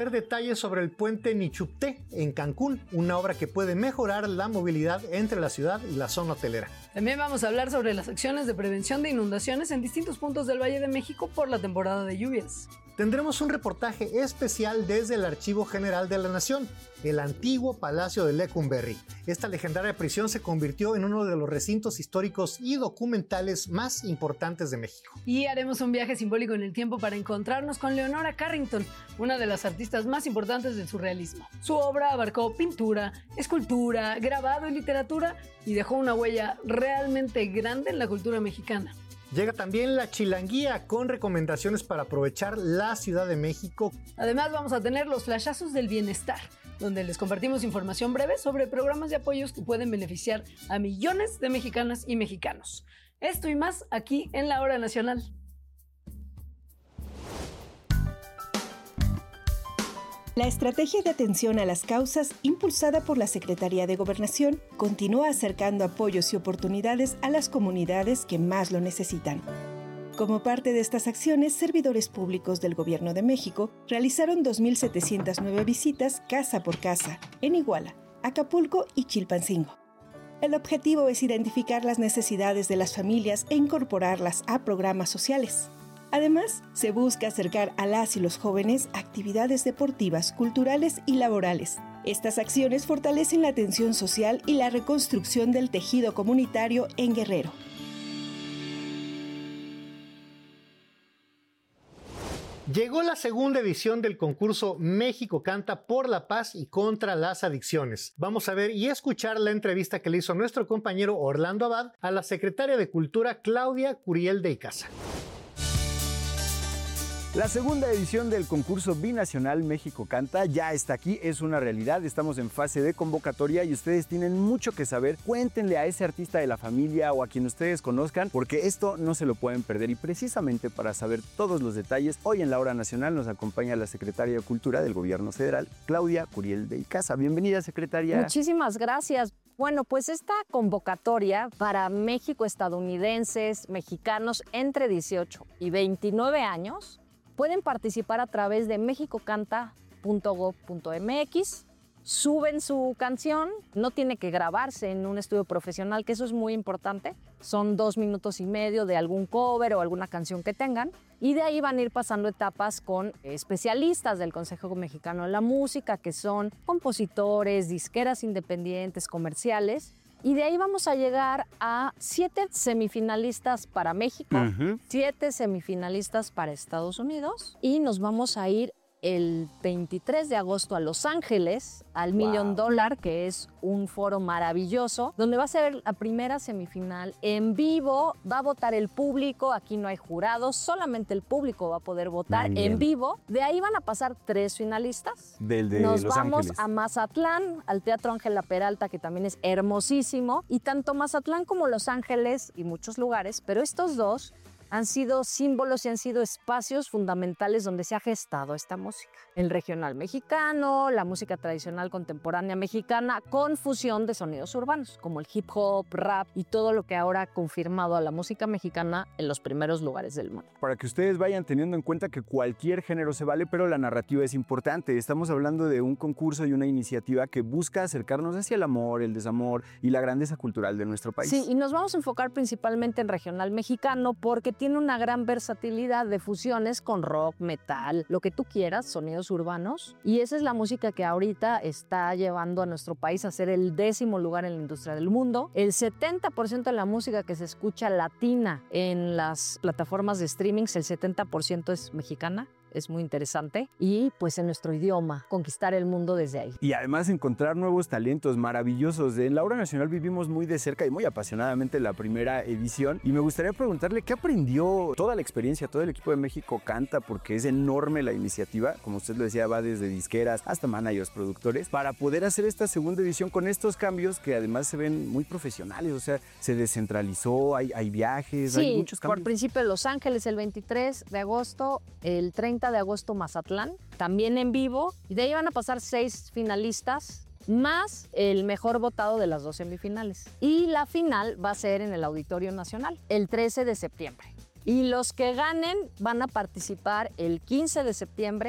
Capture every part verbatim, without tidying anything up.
Detalles sobre el puente Nichupté en Cancún, una obra que puede mejorar la movilidad entre la ciudad y la zona hotelera. También vamos a hablar sobre las acciones de prevención de inundaciones en distintos puntos del Valle de México por la temporada de lluvias. Tendremos un reportaje especial desde el Archivo General de la Nación, el antiguo Palacio de Lecumberri. Esta legendaria prisión se convirtió en uno de los recintos históricos y documentales más importantes de México. Y haremos un viaje simbólico en el tiempo para encontrarnos con Leonora Carrington, una de las artistas más importantes del surrealismo. Su obra abarcó pintura, escultura, grabado y literatura y dejó una huella realmente grande en la cultura mexicana. Llega también la Chilanguía con recomendaciones para aprovechar la Ciudad de México. Además vamos a tener los flashazos del bienestar, donde les compartimos información breve sobre programas de apoyos que pueden beneficiar a millones de mexicanas y mexicanos. Esto y más aquí en La Hora Nacional. La estrategia de atención a las causas, impulsada por la Secretaría de Gobernación, continúa acercando apoyos y oportunidades a las comunidades que más lo necesitan. Como parte de estas acciones, servidores públicos del Gobierno de México realizaron dos mil setecientas nueve visitas casa por casa en Iguala, Acapulco y Chilpancingo. El objetivo es identificar las necesidades de las familias e incorporarlas a programas sociales. Además, se busca acercar a las y los jóvenes a actividades deportivas, culturales y laborales. Estas acciones fortalecen la atención social y la reconstrucción del tejido comunitario en Guerrero. Llegó la segunda edición del concurso México Canta por la Paz y contra las Adicciones. Vamos a ver y escuchar la entrevista que le hizo nuestro compañero Orlando Abad a la secretaria de Cultura Claudia Curiel de Icaza. La segunda edición del concurso binacional México Canta ya está aquí, es una realidad, estamos en fase de convocatoria y ustedes tienen mucho que saber. Cuéntenle a ese artista de la familia o a quien ustedes conozcan, porque esto no se lo pueden perder. Y precisamente para saber todos los detalles, hoy en La Hora Nacional nos acompaña la secretaria de Cultura del Gobierno Federal, Claudia Curiel de Icaza. Bienvenida, secretaria. Muchísimas gracias. Bueno, pues esta convocatoria para México estadounidenses, mexicanos entre dieciocho y veintinueve años, pueden participar a través de mexicocanta punto gob punto m x, suben su canción, no tiene que grabarse en un estudio profesional, que eso es muy importante, son dos minutos y medio de algún cover o alguna canción que tengan, y de ahí van a ir pasando etapas con especialistas del Consejo Mexicano de la Música, que son compositores, disqueras independientes, comerciales. Y de ahí vamos a llegar a siete semifinalistas para México, uh-huh. siete semifinalistas para Estados Unidos y nos vamos a ir el veintitrés de agosto a Los Ángeles, al wow. Million Dollar, que es un foro maravilloso, donde va a ser la primera semifinal en vivo, va a votar el público, aquí no hay jurados, solamente el público va a poder votar en vivo. De ahí van a pasar tres finalistas. Del de Nos Los vamos Ángeles. a Mazatlán, al Teatro Ángela Peralta, que también es hermosísimo, y tanto Mazatlán como Los Ángeles y muchos lugares, pero estos dos han sido símbolos y han sido espacios fundamentales donde se ha gestado esta música. El regional mexicano, la música tradicional contemporánea mexicana, con fusión de sonidos urbanos, como el hip hop, rap y todo lo que ahora ha confirmado a la música mexicana en los primeros lugares del mundo. Para que ustedes vayan teniendo en cuenta que cualquier género se vale, pero la narrativa es importante. Estamos hablando de un concurso y una iniciativa que busca acercarnos hacia el amor, el desamor y la grandeza cultural de nuestro país. Sí, y nos vamos a enfocar principalmente en regional mexicano porque tiene una gran versatilidad de fusiones con rock, metal, lo que tú quieras, sonidos urbanos. Y esa es la música que ahorita está llevando a nuestro país a ser el décimo lugar en la industria del mundo. El setenta por ciento de la música que se escucha latina en las plataformas de streaming, el setenta por ciento es mexicana. Es muy interesante. Y pues en nuestro idioma, conquistar el mundo desde ahí. Y además encontrar nuevos talentos maravillosos. En La Hora Nacional vivimos muy de cerca y muy apasionadamente la primera edición. Y me gustaría preguntarle qué aprendió toda la experiencia, todo el equipo de México Canta, porque es enorme la iniciativa. Como usted lo decía, va desde disqueras hasta managers, productores, para poder hacer esta segunda edición con estos cambios que además se ven muy profesionales. O sea, se descentralizó, hay, hay viajes, sí, hay muchos cambios. Por principio Los Ángeles el veintitrés de agosto, el treinta de agosto Mazatlán, también en vivo, y de ahí van a pasar seis finalistas más el mejor votado de las dos semifinales. Y la final va a ser en el Auditorio Nacional el trece de septiembre. Y los que ganen van a participar el quince de septiembre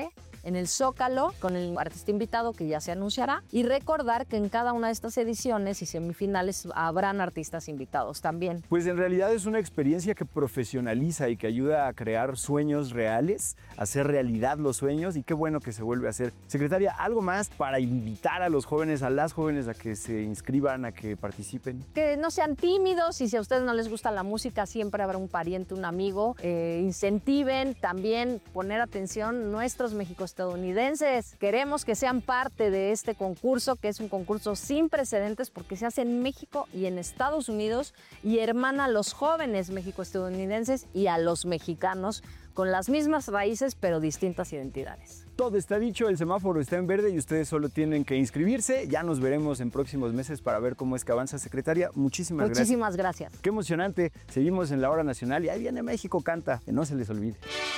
en el Zócalo con el artista invitado que ya se anunciará. Y recordar que en cada una de estas ediciones y semifinales habrán artistas invitados también. Pues en realidad es una experiencia que profesionaliza y que ayuda a crear sueños reales, a hacer realidad los sueños, y qué bueno que se vuelve a hacer. Secretaria, ¿algo más para invitar a los jóvenes, a las jóvenes a que se inscriban, a que participen? Que no sean tímidos, y si a ustedes no les gusta la música, siempre habrá un pariente, un amigo. Eh, incentiven también poner atención nuestros mexicoestadounidenses. Queremos que sean parte de este concurso, que es un concurso sin precedentes porque se hace en México y en Estados Unidos y hermana a los jóvenes mexicoestadounidenses y a los mexicanos con las mismas raíces pero distintas identidades. Todo está dicho, el semáforo está en verde y ustedes solo tienen que inscribirse. Ya nos veremos en próximos meses para ver cómo es que avanza, secretaria. Muchísimas, Muchísimas gracias. gracias. Qué emocionante. Seguimos en la hora nacional y ahí viene México Canta, que no se les olvide.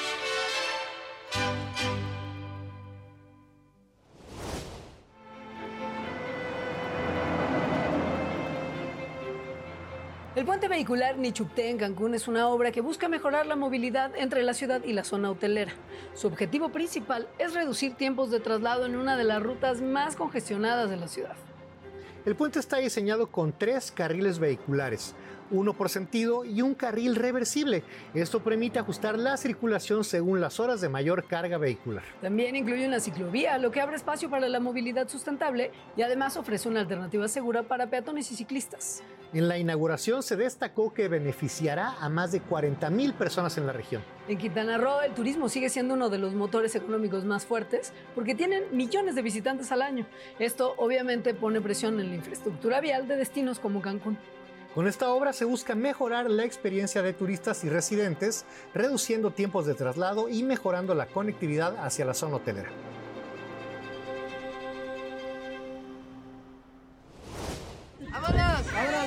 El puente vehicular Nichupté en Cancún es una obra que busca mejorar la movilidad entre la ciudad y la zona hotelera. Su objetivo principal es reducir tiempos de traslado en una de las rutas más congestionadas de la ciudad. El puente está diseñado con tres carriles vehiculares, uno por sentido y un carril reversible. Esto permite ajustar la circulación según las horas de mayor carga vehicular. También incluye una ciclovía, lo que abre espacio para la movilidad sustentable y además ofrece una alternativa segura para peatones y ciclistas. En la inauguración se destacó que beneficiará a más de cuarenta mil personas en la región. En Quintana Roo, el turismo sigue siendo uno de los motores económicos más fuertes porque tienen millones de visitantes al año. Esto obviamente pone presión en la infraestructura vial de destinos como Cancún. Con esta obra se busca mejorar la experiencia de turistas y residentes, reduciendo tiempos de traslado y mejorando la conectividad hacia la zona hotelera. ¡Vámonos! ¡Vámonos!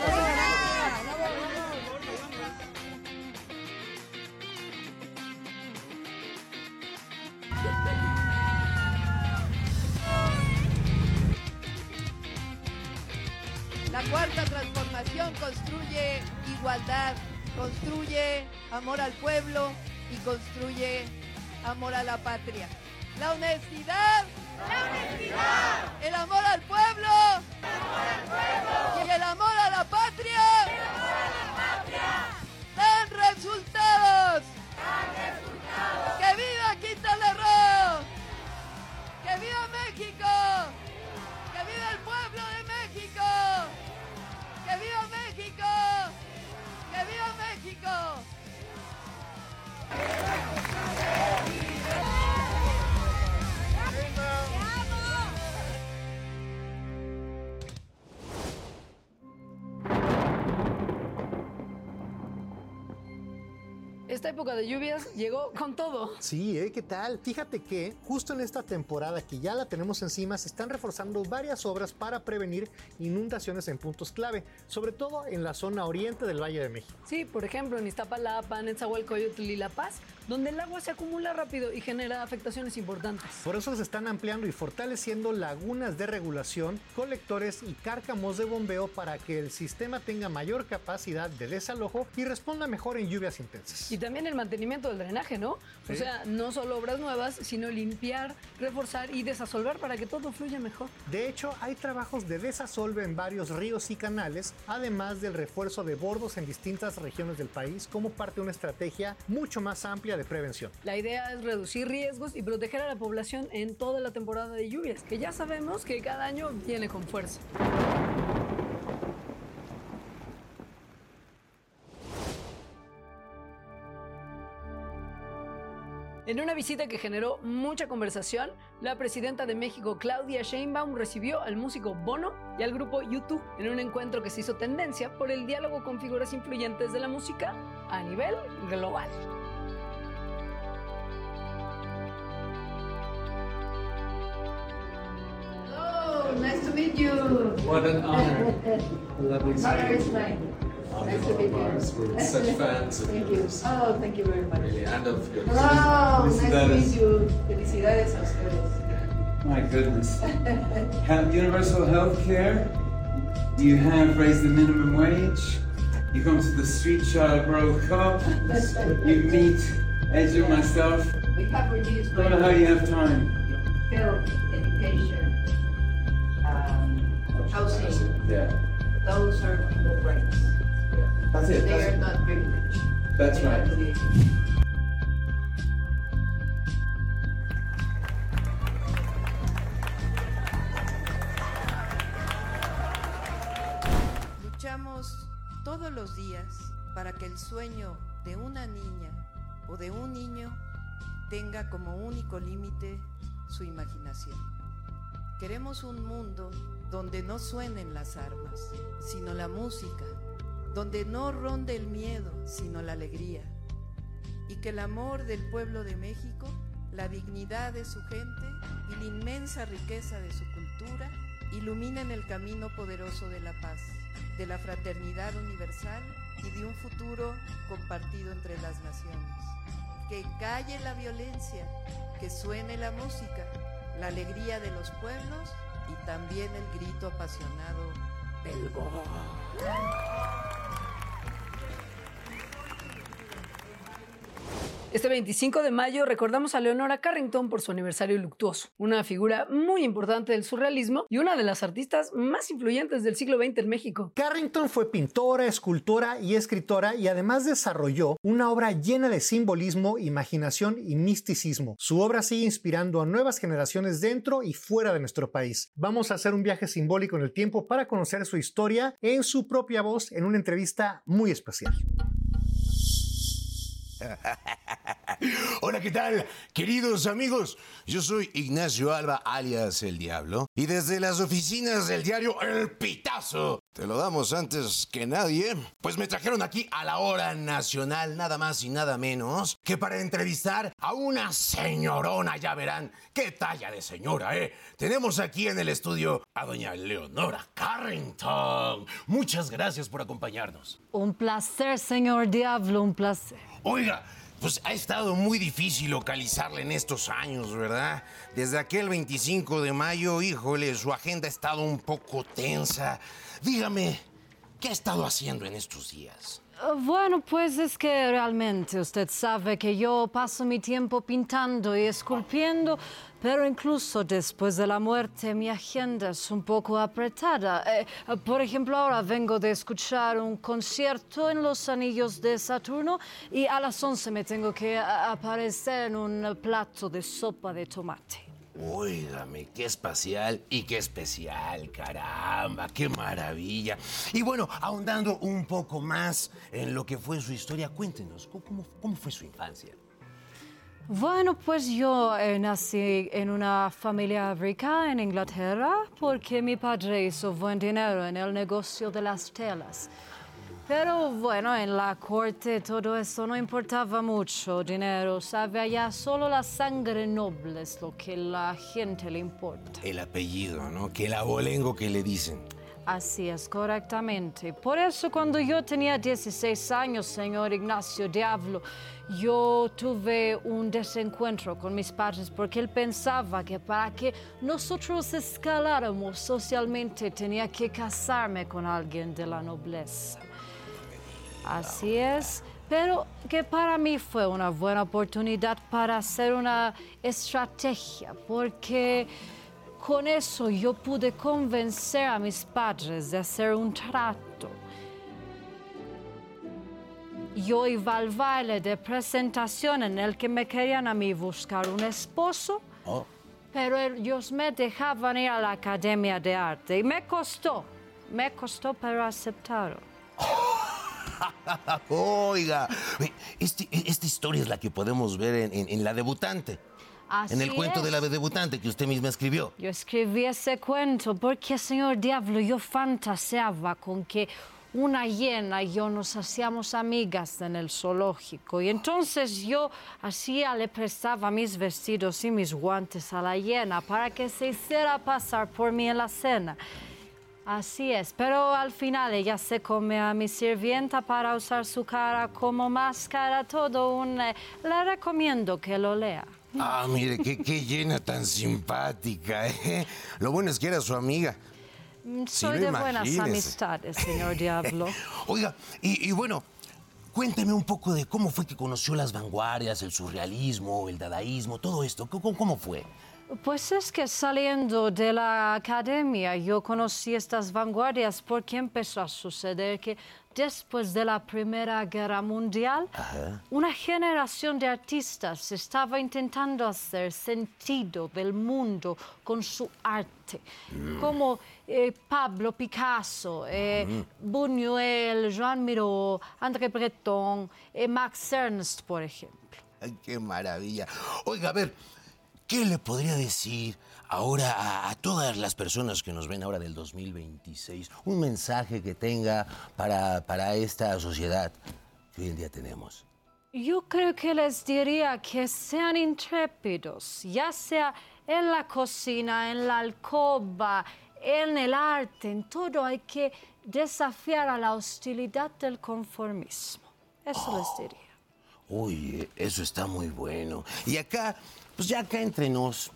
La cuarta transformación construye igualdad, construye amor al pueblo y construye amor a la patria. La honestidad, la honestidad, el amor al pueblo, el amor al pueblo y el amor a la patria, el amor a la patria, dan resultados. Dan resultados. ¡Que viva Quintana Roo! ¡Que viva México! ¡Que viva el pueblo de México! ¡Que viva México! ¡Que viva México! Esta época de lluvias llegó con todo. Sí, ¿eh? ¿Qué tal? Fíjate que justo en esta temporada que ya la tenemos encima se están reforzando varias obras para prevenir inundaciones en puntos clave, sobre todo en la zona oriente del Valle de México. Sí, por ejemplo en Iztapalapa, Nezahualcóyotl y La Paz, donde el agua se acumula rápido y genera afectaciones importantes. Por eso se están ampliando y fortaleciendo lagunas de regulación, colectores y cárcamos de bombeo para que el sistema tenga mayor capacidad de desalojo y responda mejor en lluvias intensas. Y también el mantenimiento del drenaje, ¿no? Sí. O sea, no solo obras nuevas, sino limpiar, reforzar y desasolvar para que todo fluya mejor. De hecho, hay trabajos de desasolve en varios ríos y canales, además del refuerzo de bordos en distintas regiones del país como parte de una estrategia mucho más amplia de prevención. La idea es reducir riesgos y proteger a la población en toda la temporada de lluvias, que ya sabemos que cada año viene con fuerza. En una visita que generó mucha conversación, la presidenta de México, Claudia Sheinbaum, recibió al músico Bono y al grupo U dos en un encuentro que se hizo tendencia por el diálogo con figuras influyentes de la música a nivel global. Hello, nice to meet you. What an honor. A lovely Honor is mine. Nice to meet you. We're such fans of Thank you. yours. Oh, thank you very much. Really, and of yours. Oh, nice to Felicidades. meet you. Felicidades a ustedes. My goodness. Have universal health care. You have raised the minimum wage. You come to the Street Child World Cup. You meet Edge and myself. We have reduced I don't know how you have time. health, education, um, housing. Yeah. Those are people's rights. Yeah. That's it. They That's are it. not privileged. That's They right. have the- Luchamos todos los días para que el sueño de una niña o de un niño tenga como único límite su imaginación. Queremos un mundo donde no suenen las armas, sino la música, donde no ronde el miedo, sino la alegría, y que el amor del pueblo de México, la dignidad de su gente y la inmensa riqueza de su cultura iluminen el camino poderoso de la paz, de la fraternidad universal y de un futuro compartido entre las naciones. Que calle la violencia, que suene la música, la alegría de los pueblos y también el grito apasionado del gol. Este veinticinco de mayo recordamos a Leonora Carrington por su aniversario luctuoso, una figura muy importante del surrealismo y una de las artistas más influyentes del siglo veinte en México. Carrington fue pintora, escultora y escritora y además desarrolló una obra llena de simbolismo, imaginación y misticismo. Su obra sigue inspirando a nuevas generaciones dentro y fuera de nuestro país. Vamos a hacer un viaje simbólico en el tiempo para conocer su historia en su propia voz en una entrevista muy especial. Hola, ¿qué tal? Queridos amigos, yo soy Ignacio Alba, alias El Diablo, y desde las oficinas del diario El Pitazo, te lo damos antes que nadie, pues me trajeron aquí a la hora nacional, nada más y nada menos, que para entrevistar a una señorona, ya verán, qué talla de señora, ¿eh? Tenemos aquí en el estudio a doña Leonora Carrington. Muchas gracias por acompañarnos. Un placer, señor Diablo, un placer. Oiga, pues ha estado muy difícil localizarla en estos años, ¿verdad? Desde aquel veinticinco de mayo, híjole, su agenda ha estado un poco tensa. Dígame, ¿qué ha estado haciendo en estos días? Uh, Bueno, pues es que realmente usted sabe que yo paso mi tiempo pintando y esculpiendo, pero incluso después de la muerte mi agenda es un poco apretada. Eh, uh, por ejemplo, ahora vengo de escuchar un concierto en Los Anillos de Saturno y a las once me tengo que uh, aparecer en un plato de sopa de tomate. Óigame, qué espacial y qué especial, caramba, qué maravilla. Y bueno, ahondando un poco más en lo que fue su historia, cuéntenos, ¿cómo, cómo fue su infancia? Bueno, pues yo eh, nací en una familia rica en Inglaterra porque mi padre hizo buen dinero en el negocio de las telas. Pero bueno, en la corte todo eso no importaba mucho, dinero, sabe, allá solo la sangre noble es lo que la gente le importa. El apellido, ¿no? Que el abolengo que le dicen. Así es, correctamente. Por eso cuando yo tenía dieciséis años, señor Ignacio Diablo, yo tuve un desencuentro con mis padres porque él pensaba que para que nosotros escaláramos socialmente tenía que casarme con alguien de la nobleza. Así es, pero que para mí fue una buena oportunidad para hacer una estrategia, porque con eso yo pude convencer a mis padres de hacer un trato. Yo iba al baile de presentación en el que me querían a mí buscar un esposo, Oh. pero ellos me dejaban ir a la Academia de Arte y me costó, me costó, pero aceptaron. Oiga, este- esta historia es la que podemos ver en, en- en La Debutante. Así en el cuento es. de La Debutante que usted misma escribió. Yo escribí ese cuento porque, señor Diablo, yo fantaseaba con que una hiena y yo nos hacíamos amigas en el zoológico. Y entonces yo hacía, le prestaba mis vestidos y mis guantes a la hiena para que se hiciera pasar por mí en la cena. Así es, pero al final ella se come a mi sirvienta para usar su cara como máscara, todo un... eh, le recomiendo que lo lea. Ah, mire, qué, qué llena tan simpática, ¿eh? Lo bueno es que era su amiga. Soy no, de buenas imagínese. amistades, señor Diablo. Oiga, y, y bueno, cuénteme un poco de cómo fue que conoció las vanguardias, el surrealismo, el dadaísmo, todo esto. ¿Cómo, cómo fue? Pues es que saliendo de la academia yo conocí estas vanguardias porque empezó a suceder que después de la Primera Guerra Mundial, Ajá. una generación de artistas estaba intentando hacer sentido del mundo con su arte, mm. como eh, Pablo Picasso, eh, mm. Buñuel, Joan Miró, André Breton, eh, Max Ernst, por ejemplo. Ay, ¡qué maravilla! Oiga, a ver, ¿qué le podría decir ahora a, a todas las personas que nos ven ahora del dos mil veintiséis? Un mensaje que tenga para, para esta sociedad que hoy en día tenemos. Yo creo que les diría que sean intrépidos, ya sea en la cocina, en la alcoba, en el arte, en todo hay que desafiar a la hostilidad del conformismo. Eso oh. les diría. Uy, eso está muy bueno. Y acá... Pues ya acá entre nos,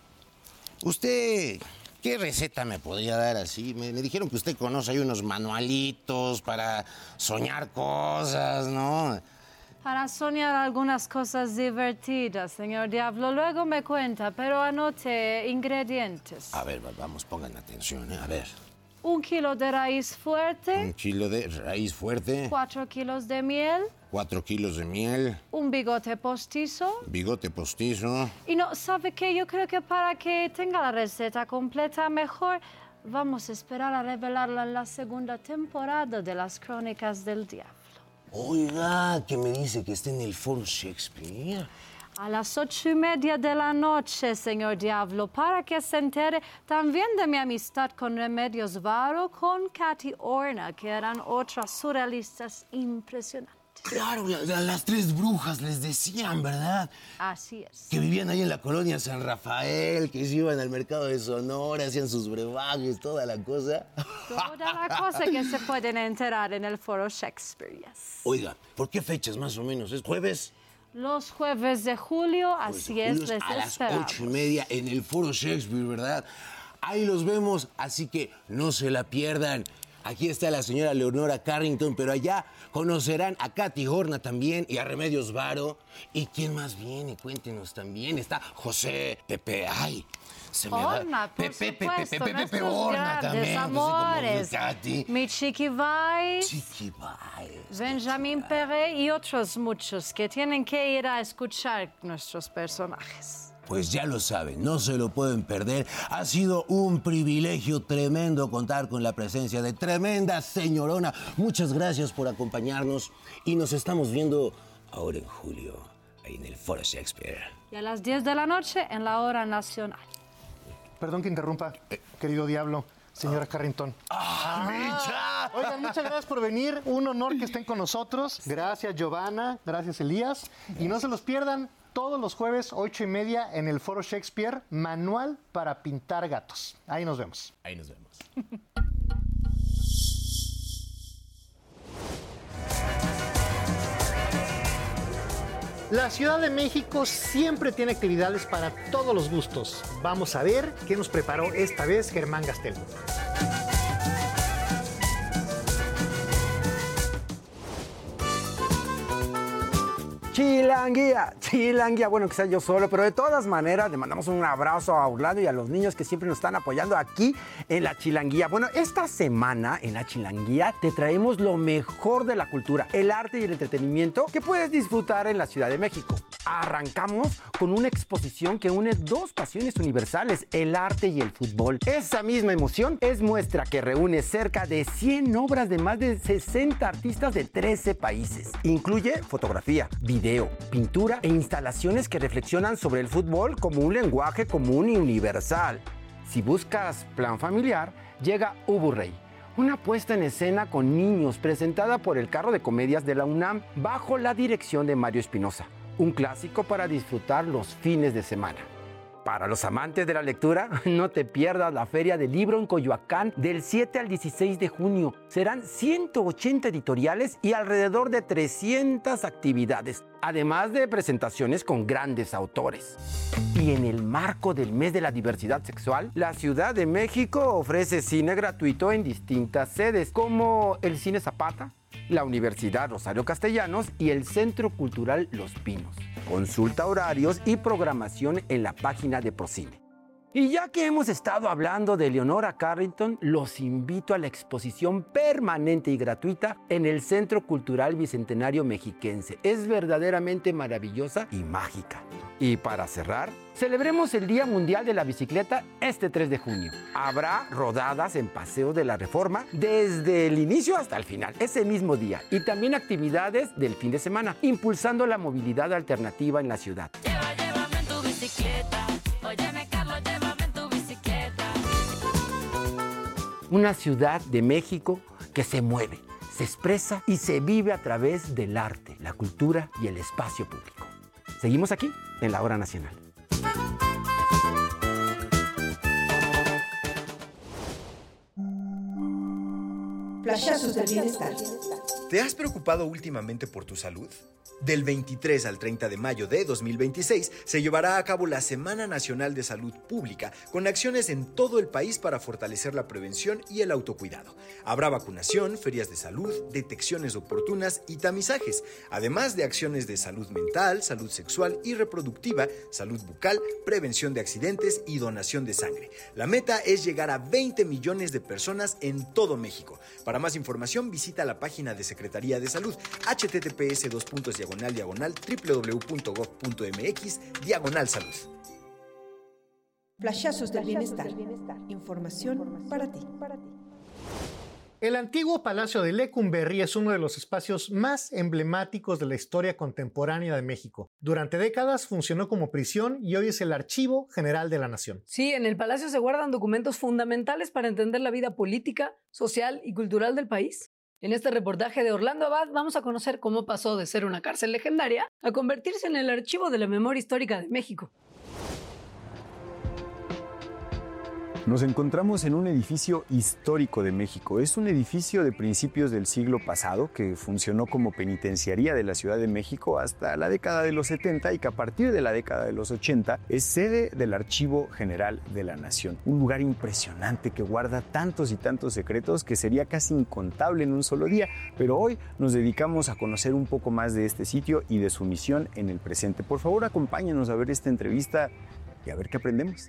¿usted qué receta me podría dar así? Me, me dijeron que usted conoce ahí unos manualitos para soñar cosas, ¿no? Para soñar algunas cosas divertidas, señor Diablo. Luego me cuenta, pero anote ingredientes. A ver, vamos, pongan atención, ¿eh? A ver. Un kilo de raíz fuerte. Un kilo de raíz fuerte. Cuatro kilos de miel. Cuatro kilos de miel. Un bigote postizo. Bigote postizo. Y no, ¿sabe qué? Yo creo que para que tenga la receta completa mejor, vamos a esperar a revelarla en la segunda temporada de Las Crónicas del Diablo. Oiga, ¿qué me dice que está en el Foro Shakespeare? A las ocho y media de la noche, señor Diablo, para que se entere también de mi amistad con Remedios Varo, con Katy Horna, que eran otras surrealistas impresionantes. Claro, la, la, las tres brujas les decían, ¿verdad? Así es. Que vivían ahí en la colonia San Rafael, que se iban al mercado de Sonora, hacían sus brebajes, toda la cosa. Toda la cosa que se pueden enterar en el Foro Shakespeare, yes. Oiga, ¿por qué fechas más o menos? ¿Es jueves? Los jueves de julio, así es, les esperamos. A las ocho y media en el Foro Shakespeare, ¿verdad? Ahí los vemos, así que no se la pierdan. Aquí está la señora Leonora Carrington, pero allá conocerán a Katy Horna también y a Remedios Varo. ¿Y quién más viene? Cuéntenos también. Está José Pepe, ay, se me Horna, va. por Pepe, supuesto, Pepe, Pepe, Pepe, nuestros Horna también. amores. Pues, Katy. Mi Chiqui Vice, Chiqui Vice. Benjamin Perret y otros muchos que tienen que ir a escuchar nuestros personajes. Pues ya lo saben, no se lo pueden perder. Ha sido un privilegio tremendo contar con la presencia de tremenda señorona. Muchas gracias por acompañarnos y nos estamos viendo ahora en julio, ahí en el Foro Shakespeare. Y a las diez de la noche en la hora nacional. Perdón que interrumpa, eh. querido Diablo. Señora Carrington. ¡Ah, Micha! Oigan, muchas gracias por venir. Un honor que estén con nosotros. Gracias, Giovanna. Gracias, Elías. Gracias. Y no se los pierdan todos los jueves, ocho y media, en el Foro Shakespeare, Manual para pintar gatos. Ahí nos vemos. Ahí nos vemos. La Ciudad de México siempre tiene actividades para todos los gustos. Vamos a ver qué nos preparó esta vez Germán Gastelum. Chilanguía, chilanguía, bueno, que sea yo solo, pero de todas maneras le mandamos un abrazo a Orlando y a los niños que siempre nos están apoyando aquí en la Chilanguía. Bueno, esta semana en la Chilanguía te traemos lo mejor de la cultura, el arte y el entretenimiento que puedes disfrutar en la Ciudad de México. Arrancamos con una exposición que une dos pasiones universales, el arte y el fútbol. Esa misma emoción es muestra que reúne cerca de cien obras de más de sesenta artistas de trece países. Incluye fotografía, video, pintura e instalaciones que reflexionan sobre el fútbol como un lenguaje común y universal. Si buscas plan familiar, llega Ubu Rey, una puesta en escena con niños presentada por el Carro de Comedias de la UNAM bajo la dirección de Mario Espinosa. Un clásico para disfrutar los fines de semana. Para los amantes de la lectura, no te pierdas la Feria del Libro en Coyoacán del siete al dieciséis de junio. Serán ciento ochenta editoriales y alrededor de trescientas actividades, además de presentaciones con grandes autores. Y en el marco del mes de la diversidad sexual, la Ciudad de México ofrece cine gratuito en distintas sedes, como el Cine Zapata, la Universidad Rosario Castellanos y el Centro Cultural Los Pinos. Consulta horarios y programación en la página de Procine. Y ya que hemos estado hablando de Leonora Carrington, los invito a la exposición permanente y gratuita en el Centro Cultural Bicentenario Mexiquense. Es verdaderamente maravillosa y mágica. Y para cerrar, celebremos el Día Mundial de la Bicicleta este tres de junio. Habrá rodadas en Paseo de la Reforma desde el inicio hasta el final, ese mismo día. Y también actividades del fin de semana, impulsando la movilidad alternativa en la ciudad. Lleva, llévame en tu bicicleta. Óyeme, Carlos, llévame en tu bicicleta. Una ciudad de México que se mueve, se expresa y se vive a través del arte, la cultura y el espacio público. Seguimos aquí en la Hora Nacional. Flashazos del bienestar. ¿Te has preocupado últimamente por tu salud? Del veintitrés al treinta de mayo de dos mil veintiséis se llevará a cabo la Semana Nacional de Salud Pública, con acciones en todo el país para fortalecer la prevención y el autocuidado. Habrá vacunación, ferias de salud, detecciones oportunas y tamizajes, además de acciones de salud mental, salud sexual y reproductiva, salud bucal, prevención de accidentes y donación de sangre. La meta es llegar a veinte millones de personas en todo México. Para más información visita la página de Secretaría de Salud, https dos puntos diagonal diagonal www.gov.mx diagonal salud. Flashazos del bienestar. Información para ti. El antiguo Palacio de Lecumberri es uno de los espacios más emblemáticos de la historia contemporánea de México. Durante décadas funcionó como prisión y hoy es el Archivo General de la Nación. Sí, en el palacio se guardan documentos fundamentales para entender la vida política, social y cultural del país. En este reportaje de Orlando Abad vamos a conocer cómo pasó de ser una cárcel legendaria a convertirse en el archivo de la memoria histórica de México. Nos encontramos en un edificio histórico de México. Es un edificio de principios del siglo pasado que funcionó como penitenciaría de la Ciudad de México hasta la década de los setenta y que a partir de la década de los ochenta es sede del Archivo General de la Nación. Un lugar impresionante que guarda tantos y tantos secretos que sería casi incontable en un solo día, pero hoy nos dedicamos a conocer un poco más de este sitio y de su misión en el presente. Por favor, acompáñanos a ver esta entrevista y a ver qué aprendemos.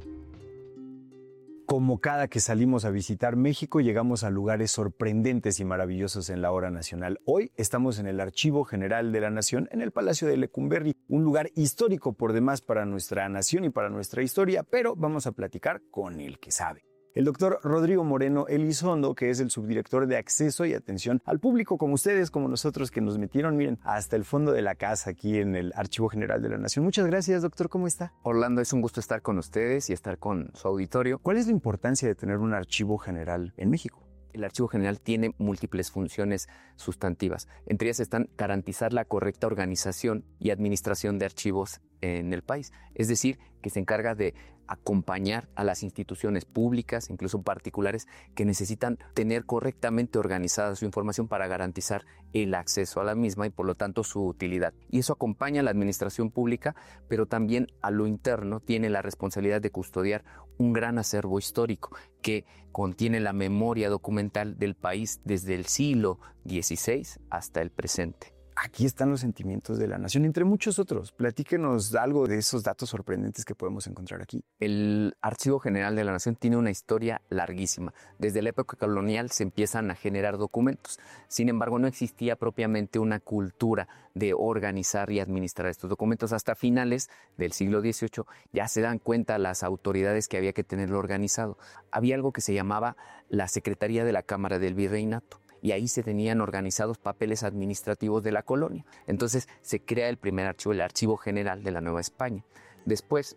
Como cada que salimos a visitar México, llegamos a lugares sorprendentes y maravillosos en la Hora Nacional. Hoy estamos en el Archivo General de la Nación, en el Palacio de Lecumberri, un lugar histórico por demás para nuestra nación y para nuestra historia, pero vamos a platicar con el que sabe. El doctor Rodrigo Moreno Elizondo, que es el subdirector de Acceso y Atención al Público, como ustedes, como nosotros, que nos metieron, miren, hasta el fondo de la casa aquí en el Archivo General de la Nación. Muchas gracias, doctor. ¿Cómo está? Orlando, es un gusto estar con ustedes y estar con su auditorio. ¿Cuál es la importancia de tener un archivo general en México? El Archivo General tiene múltiples funciones sustantivas. Entre ellas están garantizar la correcta organización y administración de archivos en el país. Es decir, que se encarga de acompañar a las instituciones públicas, incluso particulares, que necesitan tener correctamente organizada su información para garantizar el acceso a la misma y por lo tanto su utilidad. Y eso acompaña a la administración pública, pero también a lo interno tiene la responsabilidad de custodiar un gran acervo histórico que contiene la memoria documental del país desde el siglo dieciséis hasta el presente. Aquí están los sentimientos de la nación, entre muchos otros. Platíquenos algo de esos datos sorprendentes que podemos encontrar aquí. El Archivo General de la Nación tiene una historia larguísima. Desde la época colonial se empiezan a generar documentos. Sin embargo, no existía propiamente una cultura de organizar y administrar estos documentos. Hasta finales del siglo dieciocho ya se dan cuenta las autoridades que había que tenerlo organizado. Había algo que se llamaba la Secretaría de la Cámara del Virreinato. Y ahí se tenían organizados papeles administrativos de la colonia. Entonces se crea el primer archivo, el Archivo General de la Nueva España. Después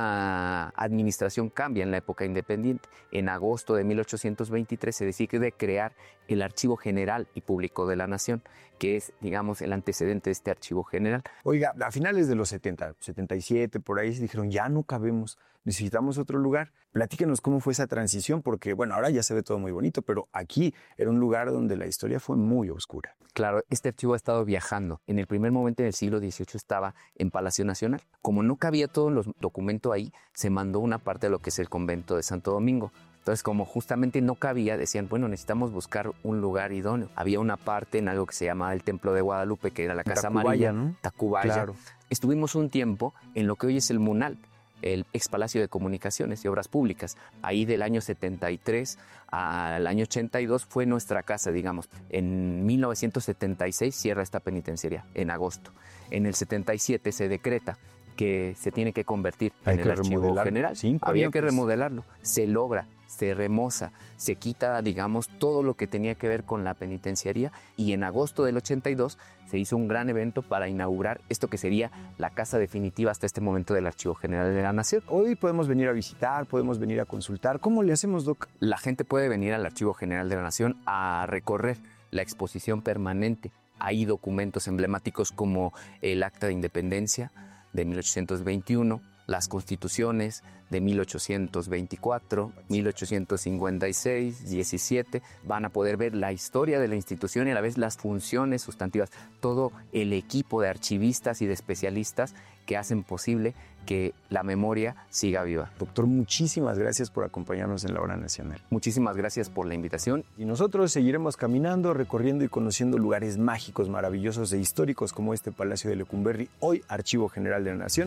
esa administración cambia en la época independiente. En agosto de mil ochocientos veintitrés se decide crear el Archivo General y Público de la Nación, que es, digamos, el antecedente de este Archivo General. Oiga, a finales de los setenta, setenta y siete, por ahí se dijeron, ya no cabemos, necesitamos otro lugar. Platíquenos cómo fue esa transición, porque, bueno, ahora ya se ve todo muy bonito, pero aquí era un lugar donde la historia fue muy oscura. Claro, este archivo ha estado viajando. En el primer momento del siglo dieciocho estaba en Palacio Nacional. Como no cabía todo los documentos ahí, se mandó una parte de lo que es el convento de Santo Domingo. Entonces, como justamente no cabía, decían, bueno, necesitamos buscar un lugar idóneo. Había una parte en algo que se llamaba el Templo de Guadalupe, que era la Casa Tacubaya, Amarilla. ¿no? Tacubaya. Claro. Estuvimos un tiempo en lo que hoy es el Munal. el ex Palacio de Comunicaciones y Obras Públicas. Ahí del año setenta y tres al año ochenta y dos fue nuestra casa, digamos. En mil novecientos setenta y seis cierra esta penitenciaría, en agosto. En el setenta y siete se decreta que se tiene que convertir Hay en que el archivo remodelar. general. Cinco Había años. que remodelarlo. Se logra, se remoza, se quita, digamos, todo lo que tenía que ver con la penitenciaría, y en agosto del ochenta y dos se hizo un gran evento para inaugurar esto que sería la casa definitiva hasta este momento del Archivo General de la Nación. Hoy podemos venir a visitar, podemos venir a consultar. ¿Cómo le hacemos, Doc? La gente puede venir al Archivo General de la Nación a recorrer la exposición permanente. Hay documentos emblemáticos como el Acta de Independencia de mil ochocientos veintiuno, las constituciones de mil ochocientos veinticuatro, mil ochocientos cincuenta y seis, diecisiete. Van a poder ver la historia de la institución y a la vez las funciones sustantivas, todo el equipo de archivistas y de especialistas que hacen posible que la memoria siga viva. Doctor, muchísimas gracias por acompañarnos en la Hora Nacional. Muchísimas gracias por la invitación. Y nosotros seguiremos caminando, recorriendo y conociendo lugares mágicos, maravillosos e históricos como este Palacio de Lecumberri, hoy Archivo General de la Nación.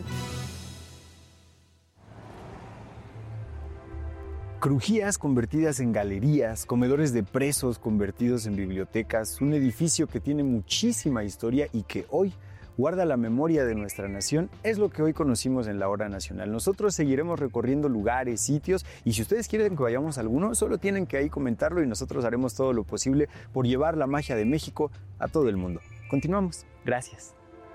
Crujías convertidas en galerías, comedores de presos convertidos en bibliotecas, un edificio que tiene muchísima historia y que hoy guarda la memoria de nuestra nación, es lo que hoy conocimos en la Hora Nacional. Nosotros seguiremos recorriendo lugares, sitios, y si ustedes quieren que vayamos a alguno, solo tienen que ahí comentarlo y nosotros haremos todo lo posible por llevar la magia de México a todo el mundo. Continuamos. Gracias.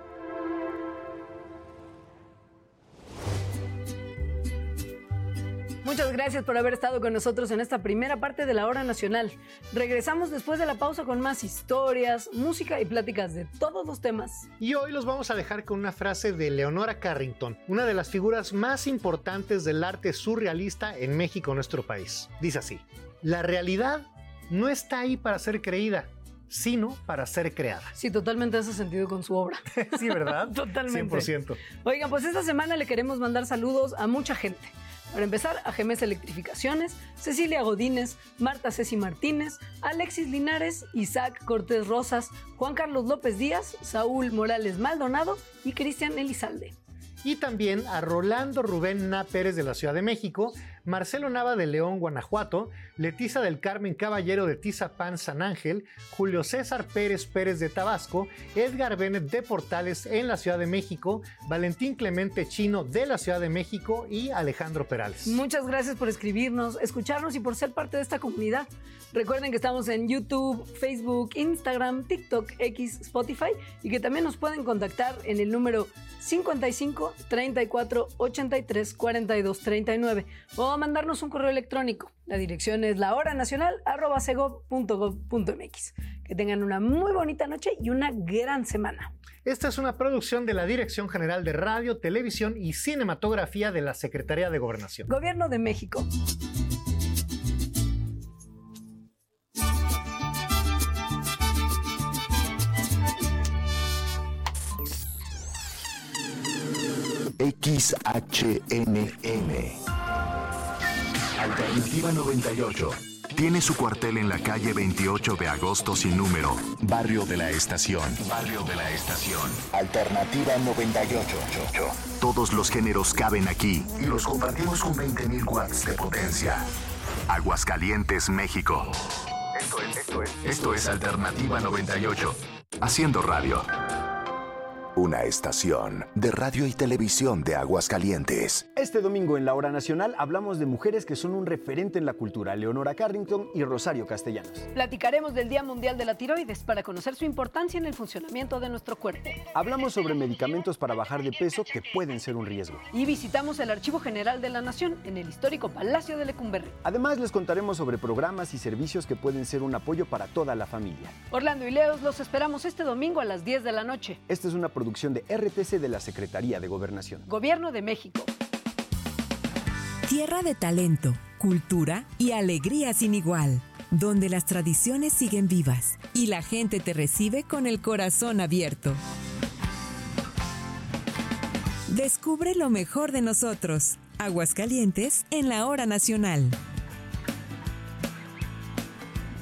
Muchas gracias por haber estado con nosotros en esta primera parte de la Hora Nacional. Regresamos después de la pausa con más historias, música y pláticas de todos los temas. Y hoy los vamos a dejar con una frase de Leonora Carrington, una de las figuras más importantes del arte surrealista en México, nuestro país. Dice así: la realidad no está ahí para ser creída, sino para ser creada. Sí, totalmente hace sentido con su obra. Sí, ¿verdad? Totalmente. cien por ciento. Oigan, pues esta semana le queremos mandar saludos a mucha gente. Para empezar, a Gemes Electrificaciones, Cecilia Godínez, Marta Ceci Martínez, Alexis Linares, Isaac Cortés Rosas, Juan Carlos López Díaz, Saúl Morales Maldonado y Cristian Elizalde. Y también a Rolando Rubén Na Pérez de la Ciudad de México, Marcelo Nava de León, Guanajuato, Leticia del Carmen Caballero de Tizapán, San Ángel, Julio César Pérez Pérez de Tabasco, Edgar Bennett de Portales en la Ciudad de México, Valentín Clemente Chino de la Ciudad de México y Alejandro Perales. Muchas gracias por escribirnos, escucharnos y por ser parte de esta comunidad. Recuerden que estamos en YouTube, Facebook, Instagram, TikTok, X, Spotify y que también nos pueden contactar en el número cincuenta y cinco, treinta y cuatro, ochenta y tres, cuarenta y dos, treinta y nueve o a mandarnos un correo electrónico. La dirección es lahoranacional arroba segov punto gov punto mx. Que tengan una muy bonita noche y una gran semana. Esta es una producción de la Dirección General de Radio, Televisión y Cinematografía de la Secretaría de Gobernación. Gobierno de México. X H N M Alternativa noventa y ocho. Tiene su cuartel en la calle veintiocho de agosto sin número, Barrio de la Estación. Barrio de la Estación. Alternativa noventa y ocho. Todos los géneros caben aquí y los compartimos con veinte mil watts de potencia. Aguascalientes, México. Esto es, esto es, esto es Alternativa noventa y ocho. Haciendo radio. Una estación de radio y televisión de Aguascalientes. Este domingo en la Hora Nacional hablamos de mujeres que son un referente en la cultura, Leonora Carrington y Rosario Castellanos. Platicaremos del Día Mundial de la Tiroides para conocer su importancia en el funcionamiento de nuestro cuerpo. Hablamos sobre medicamentos para bajar de peso que pueden ser un riesgo. Y visitamos el Archivo General de la Nación en el histórico Palacio de Lecumberri. Además, les contaremos sobre programas y servicios que pueden ser un apoyo para toda la familia. Orlando y Leos los esperamos este domingo a las diez de la noche. Esta es una producción de R T C de la Secretaría de Gobernación. Gobierno de México. Tierra de talento, cultura y alegría sin igual, donde las tradiciones siguen vivas y la gente te recibe con el corazón abierto. Descubre lo mejor de nosotros. Aguascalientes en la Hora Nacional.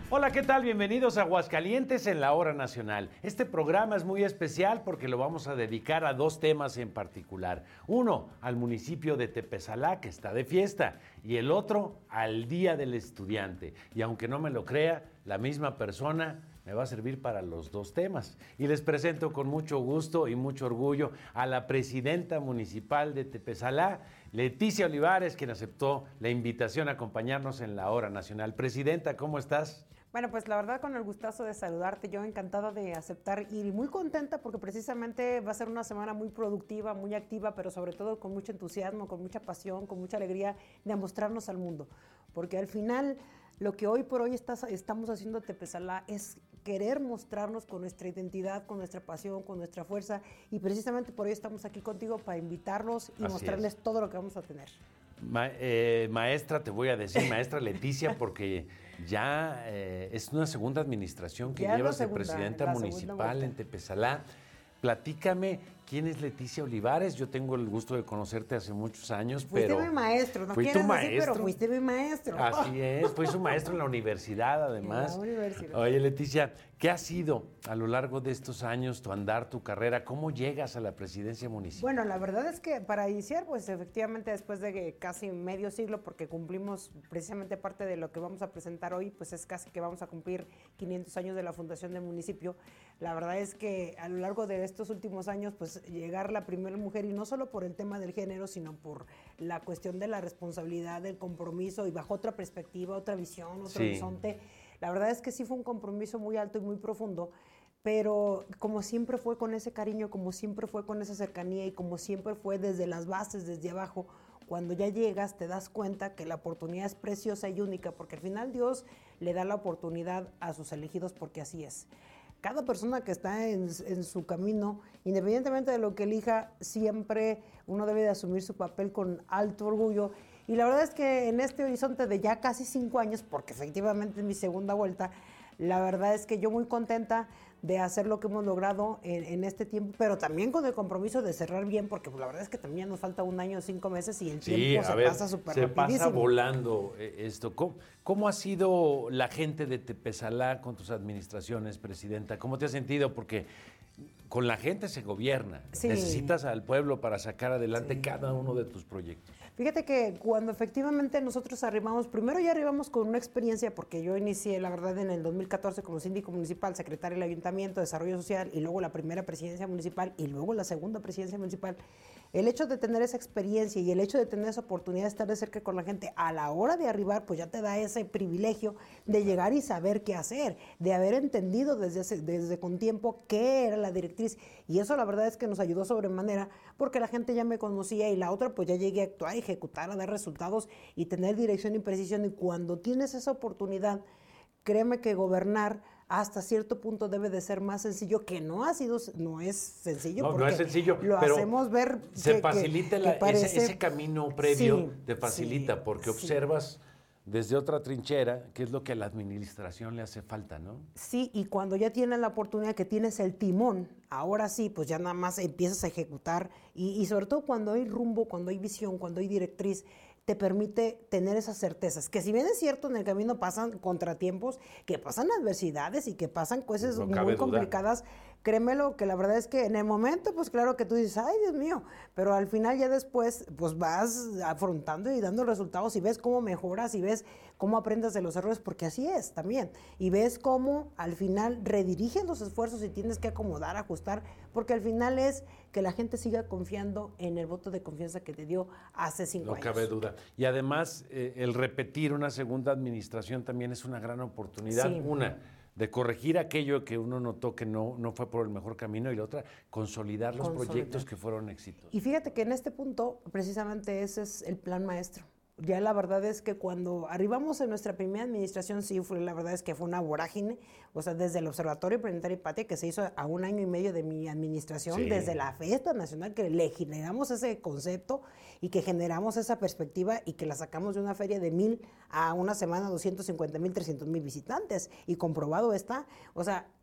Hola, ¿qué tal? Bienvenidos a Aguascalientes en la Hora Nacional. Este programa es muy especial porque lo vamos a dedicar a dos temas en particular. Uno, al municipio de Tepezalá, que está de fiesta, y el otro, al Día del Estudiante. Y aunque no me lo crea, la misma persona me va a servir para los dos temas. Y les presento con mucho gusto y mucho orgullo a la presidenta municipal de Tepezalá, Leticia Olivares, quien aceptó la invitación a acompañarnos en la Hora Nacional. Presidenta, ¿cómo estás? Bueno, pues la verdad con el gustazo de saludarte, yo encantada de aceptar y muy contenta porque precisamente va a ser una semana muy productiva, muy activa, pero sobre todo con mucho entusiasmo, con mucha pasión, con mucha alegría de mostrarnos al mundo. Porque al final lo que hoy por hoy estás, estamos haciendo Tepezalá es querer mostrarnos con nuestra identidad, con nuestra pasión, con nuestra fuerza y precisamente por hoy estamos aquí contigo para invitarlos y Así mostrarles es. todo lo que vamos a tener. Ma eh, maestra, te voy a decir, maestra Leticia, porque ya eh, es una segunda administración que Ya es la llevas de segunda, presidenta la segunda municipal vuelta. en Tepezalá. Platícame, ¿quién es Leticia Olivares? Yo tengo el gusto de conocerte hace muchos años, Fuiste pero... mi maestro, no fui tu quieres decir, maestro. pero fuiste mi maestro. Así es, fui su maestro en la universidad, además. En la universidad. Oye, Leticia, ¿qué ha sido a lo largo de estos años tu andar, tu carrera? ¿Cómo llegas a la presidencia municipal? Bueno, la verdad es que para iniciar, pues efectivamente después de que casi medio siglo, porque cumplimos precisamente parte de lo que vamos a presentar hoy, pues es casi que vamos a cumplir quinientos años de la fundación del municipio. La verdad es que a lo largo de estos últimos años, pues llegar la primera mujer, y no solo por el tema del género, sino por la cuestión de la responsabilidad, del compromiso, y bajo otra perspectiva, otra visión, otro Sí. horizonte. La verdad es que sí fue un compromiso muy alto y muy profundo, pero como siempre fue con ese cariño, como siempre fue con esa cercanía y como siempre fue desde las bases, desde abajo, cuando ya llegas te das cuenta que la oportunidad es preciosa y única, porque al final Dios le da la oportunidad a sus elegidos porque así es. Cada persona que está en, en su camino, independientemente de lo que elija, siempre uno debe de asumir su papel con alto orgullo. Y la verdad es que en este horizonte de ya casi cinco años, porque efectivamente es mi segunda vuelta, la verdad es que yo muy contenta de hacer lo que hemos logrado en, en este tiempo, pero también con el compromiso de cerrar bien, porque la verdad es que también nos falta un año, cinco meses y el Sí, tiempo a se ver, pasa súper se rapidísimo. pasa volando eh, esto. ¿Cómo, ¿Cómo ha sido la gente de Tepezalá con tus administraciones, presidenta? ¿Cómo te has sentido? Porque con la gente se gobierna. Sí. Necesitas al pueblo para sacar adelante sí. cada uno de tus proyectos. Fíjate que cuando efectivamente nosotros arribamos, primero ya arribamos con una experiencia, porque yo inicié, la verdad, en el dos mil catorce como síndico municipal, secretario del Ayuntamiento, Desarrollo Social, y luego la primera presidencia municipal, y luego la segunda presidencia municipal. El hecho de tener esa experiencia y el hecho de tener esa oportunidad de estar de cerca con la gente a la hora de arribar, pues ya te da ese privilegio de llegar y saber qué hacer, de haber entendido desde, ese, desde con tiempo qué era la directriz. Y eso la verdad es que nos ayudó sobremanera, porque la gente ya me conocía y la otra pues ya llegué a actuar, a ejecutar, a dar resultados y tener dirección y precisión. Y cuando tienes esa oportunidad, créeme que gobernar hasta cierto punto debe de ser más sencillo, que no ha sido, no es sencillo. No, porque no es sencillo, lo pero hacemos ver se que, facilita que, la, que parece, ese, ese camino previo, sí, te facilita, sí, porque sí. observas desde otra trinchera qué es lo que a la administración le hace falta, ¿no? Sí, y cuando ya tienes la oportunidad, que tienes el timón, ahora sí, pues ya nada más empiezas a ejecutar, y, y sobre todo cuando hay rumbo, cuando hay visión, cuando hay directriz, te permite tener esas certezas, que si bien es cierto, en el camino pasan contratiempos, que pasan adversidades y que pasan cosas No muy cabe duda. complicadas, créemelo que la verdad es que en el momento, pues claro que tú dices, ay Dios mío, pero al final ya después, pues vas afrontando y dando resultados y ves cómo mejoras y ves cómo aprendes de los errores, porque así es también, y ves cómo al final rediriges los esfuerzos y tienes que acomodar, ajustar, porque al final es que la gente siga confiando en el voto de confianza que te dio hace cinco No años. cabe duda. Y además, eh, el repetir una segunda administración también es una gran oportunidad. Sí. Una, de corregir aquello que uno notó que no, no fue por el mejor camino, y la otra, consolidar los Consolidar. proyectos que fueron exitosos. Y fíjate que en este punto, precisamente ese es el plan maestro. Ya la verdad es que cuando arribamos en nuestra primera administración, sí, fue, la verdad es que fue una vorágine, o sea, desde el Observatorio Planetario y Patria, que se hizo a un año y medio de mi administración, Sí. desde la fiesta nacional, que le generamos ese concepto y que generamos esa perspectiva y que la sacamos de una feria de mil a una semana, doscientos cincuenta mil, trescientos mil visitantes, y comprobado está. O sea,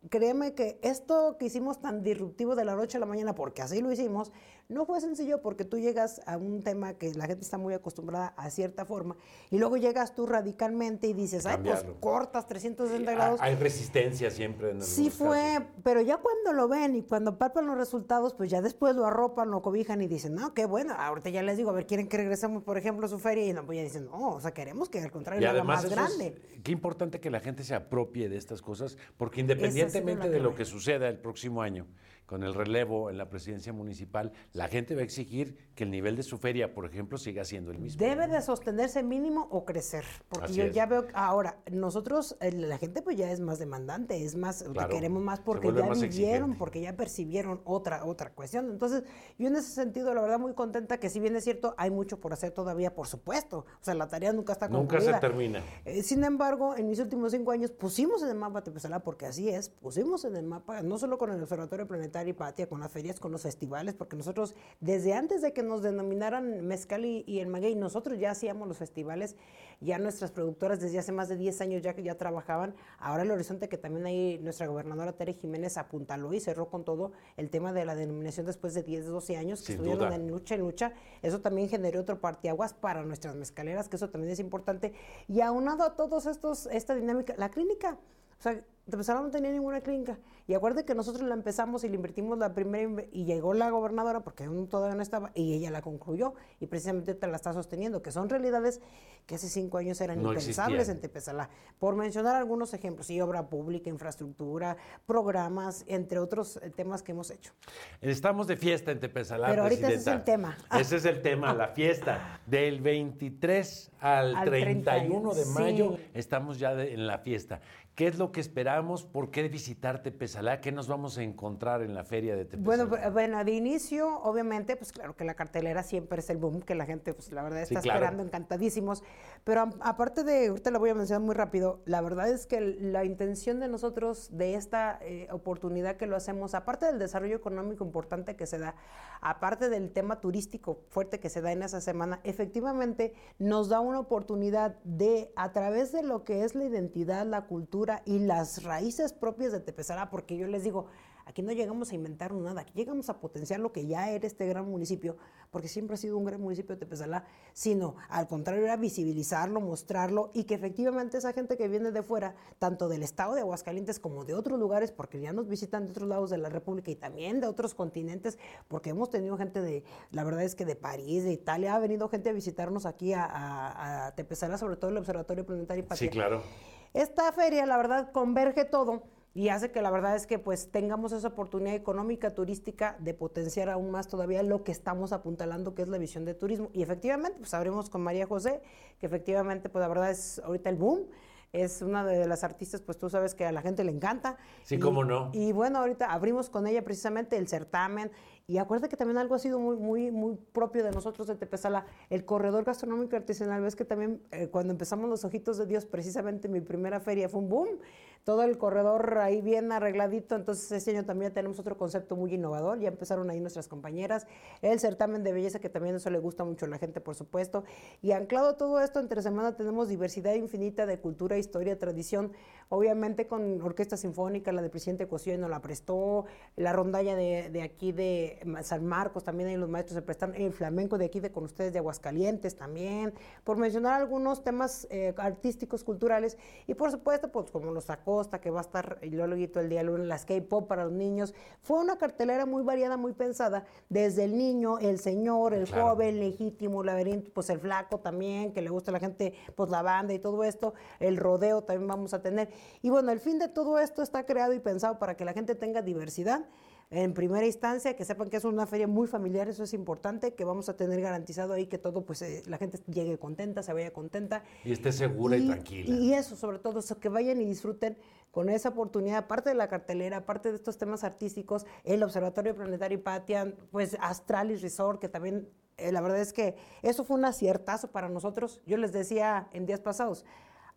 créeme que esto que hicimos tan disruptivo de la noche a la mañana, porque así lo hicimos, no fue sencillo porque tú llegas a un tema que la gente está muy acostumbrada a cierta forma y luego llegas tú radicalmente y dices, ay, pues cortas trescientos sesenta grados. Hay resistencia siempre en Sí fue, casos. Pero ya cuando lo ven y cuando palpan los resultados, pues ya después lo arropan, lo cobijan y dicen, no, qué bueno, ahorita ya les digo, a ver, quieren que regresemos, por ejemplo, a su feria y no, pues ya dicen, no, o sea, queremos que al contrario lo haga más grande. Es, qué importante que la gente se apropie de estas cosas, porque independientemente de lo que suceda el próximo año, con el relevo en la presidencia municipal, la gente va a exigir que el nivel de su feria, por ejemplo, siga siendo el mismo. Debe de sostenerse mínimo o crecer, porque Así yo es. ya veo, ahora, nosotros, la gente pues ya es más demandante, es más, claro, queremos más porque ya más vivieron, exigente. porque ya percibieron otra, otra cuestión. Entonces, yo en ese sentido, la verdad, muy contenta que si bien es cierto, hay mucho por hacer todavía, por supuesto, o sea, la tarea nunca está concluida. Nunca se termina. Eh, sin embargo, en mis últimos cinco años pusimos en el mapa Tepezalá, porque así es, pusimos en el mapa, no solo con el Observatorio Planetario y Patia, con las ferias, con los festivales, porque nosotros, desde antes de que nos denominaran Mezcal y, y el Maguey, nosotros ya hacíamos los festivales, ya nuestras productoras desde hace más de diez años ya, ya trabajaban. Ahora el horizonte que también ahí nuestra gobernadora Tere Jiménez apuntaló y cerró con todo el tema de la denominación después de diez, doce años que Sin estuvieron duda. en lucha, en lucha. Eso también generó otro parteaguas para nuestras mezcaleras, que eso también es importante. Y aunado a todos estos, esta dinámica, la clínica, o sea, Tepezalá no tenía ninguna clínica. Y acuérdate que nosotros la empezamos y le invertimos la primera, y llegó la gobernadora, porque aún todavía no estaba, y ella la concluyó, y precisamente te la está sosteniendo, que son realidades que hace cinco años eran no impensables existían. en Tepezalá. Por mencionar algunos ejemplos, sí, obra pública, infraestructura, programas, entre otros temas que hemos hecho. Estamos de fiesta en Tepezalá, Pero ahorita Presidenta. ese es el tema. Ese es el tema, la fiesta. Del veintitrés al, al treinta y uno de mayo sí. estamos ya de, en la fiesta. ¿Qué es lo que esperamos? ¿Por qué visitar Tepezalá? ¿Qué nos vamos a encontrar en la feria de Tepezalá? Bueno, bueno, de inicio, obviamente, pues claro que la cartelera siempre es el boom, que la gente, pues la verdad está sí, claro. esperando, encantadísimos. Pero a, aparte de, ahorita la voy a mencionar muy rápido, la verdad es que la intención de nosotros, de esta eh, oportunidad que lo hacemos, aparte del desarrollo económico importante que se da, aparte del tema turístico fuerte que se da en esa semana, efectivamente nos da una oportunidad de, a través de lo que es la identidad, la cultura, y las raíces propias de Tepezalá, porque yo les digo, aquí no llegamos a inventar nada, aquí llegamos a potenciar lo que ya era este gran municipio, porque siempre ha sido un gran municipio de Tepezalá, sino al contrario era visibilizarlo, mostrarlo, y que efectivamente esa gente que viene de fuera, tanto del estado de Aguascalientes como de otros lugares, porque ya nos visitan de otros lados de la República y también de otros continentes, porque hemos tenido gente de, la verdad es que de París, de Italia, ha venido gente a visitarnos aquí a, a, a Tepezalá, sobre todo el Observatorio Planetario y Patia. Sí, claro. Esta feria, la verdad, converge todo y hace que la verdad es que pues tengamos esa oportunidad económica, turística, de potenciar aún más todavía lo que estamos apuntalando, que es la visión de turismo. Y efectivamente, pues abrimos con María José, que efectivamente, pues la verdad es ahorita el boom. Es una de las artistas, pues tú sabes que a la gente le encanta. Sí, y, cómo no. Y bueno, ahorita abrimos con ella precisamente el certamen. Y acuérdate que también algo ha sido muy, muy, muy propio de nosotros de Tepezalá, el corredor gastronómico artesanal. Ves que también eh, cuando empezamos Los Ojitos de Dios, precisamente mi primera feria fue un boom. Todo el corredor ahí bien arregladito. Entonces este año también tenemos otro concepto muy innovador. Ya empezaron ahí nuestras compañeras. El certamen de belleza, que también eso le gusta mucho a la gente, por supuesto. Y anclado a todo esto, entre semana tenemos diversidad infinita de cultura, historia, tradición. Obviamente con orquesta sinfónica, la del presidente Cosío nos la prestó. La rondalla de, de aquí de San Marcos, también ahí los maestros se prestan, el flamenco de aquí de con ustedes de Aguascalientes también, por mencionar algunos temas eh, artísticos, culturales, y por supuesto, pues como los Acosta, que va a estar y luego el día lunes, las K-pop para los niños. Fue una cartelera muy variada, muy pensada, desde el niño, el señor, el claro. joven, legítimo, laberinto, pues el flaco también, que le gusta a la gente, pues la banda y todo esto, el rodeo también vamos a tener. Y bueno, el fin de todo esto está creado y pensado para que la gente tenga diversidad. En primera instancia, que sepan que es una feria muy familiar, eso es importante, que vamos a tener garantizado ahí que todo, pues eh, la gente llegue contenta, se vaya contenta. Y esté segura y, y tranquila. Y eso, sobre todo, eso, que vayan y disfruten con esa oportunidad, aparte de la cartelera, aparte de estos temas artísticos, el Observatorio Planetario y Patia, pues Astralis Resort, que también, eh, la verdad es que eso fue un aciertazo para nosotros. Yo les decía en días pasados,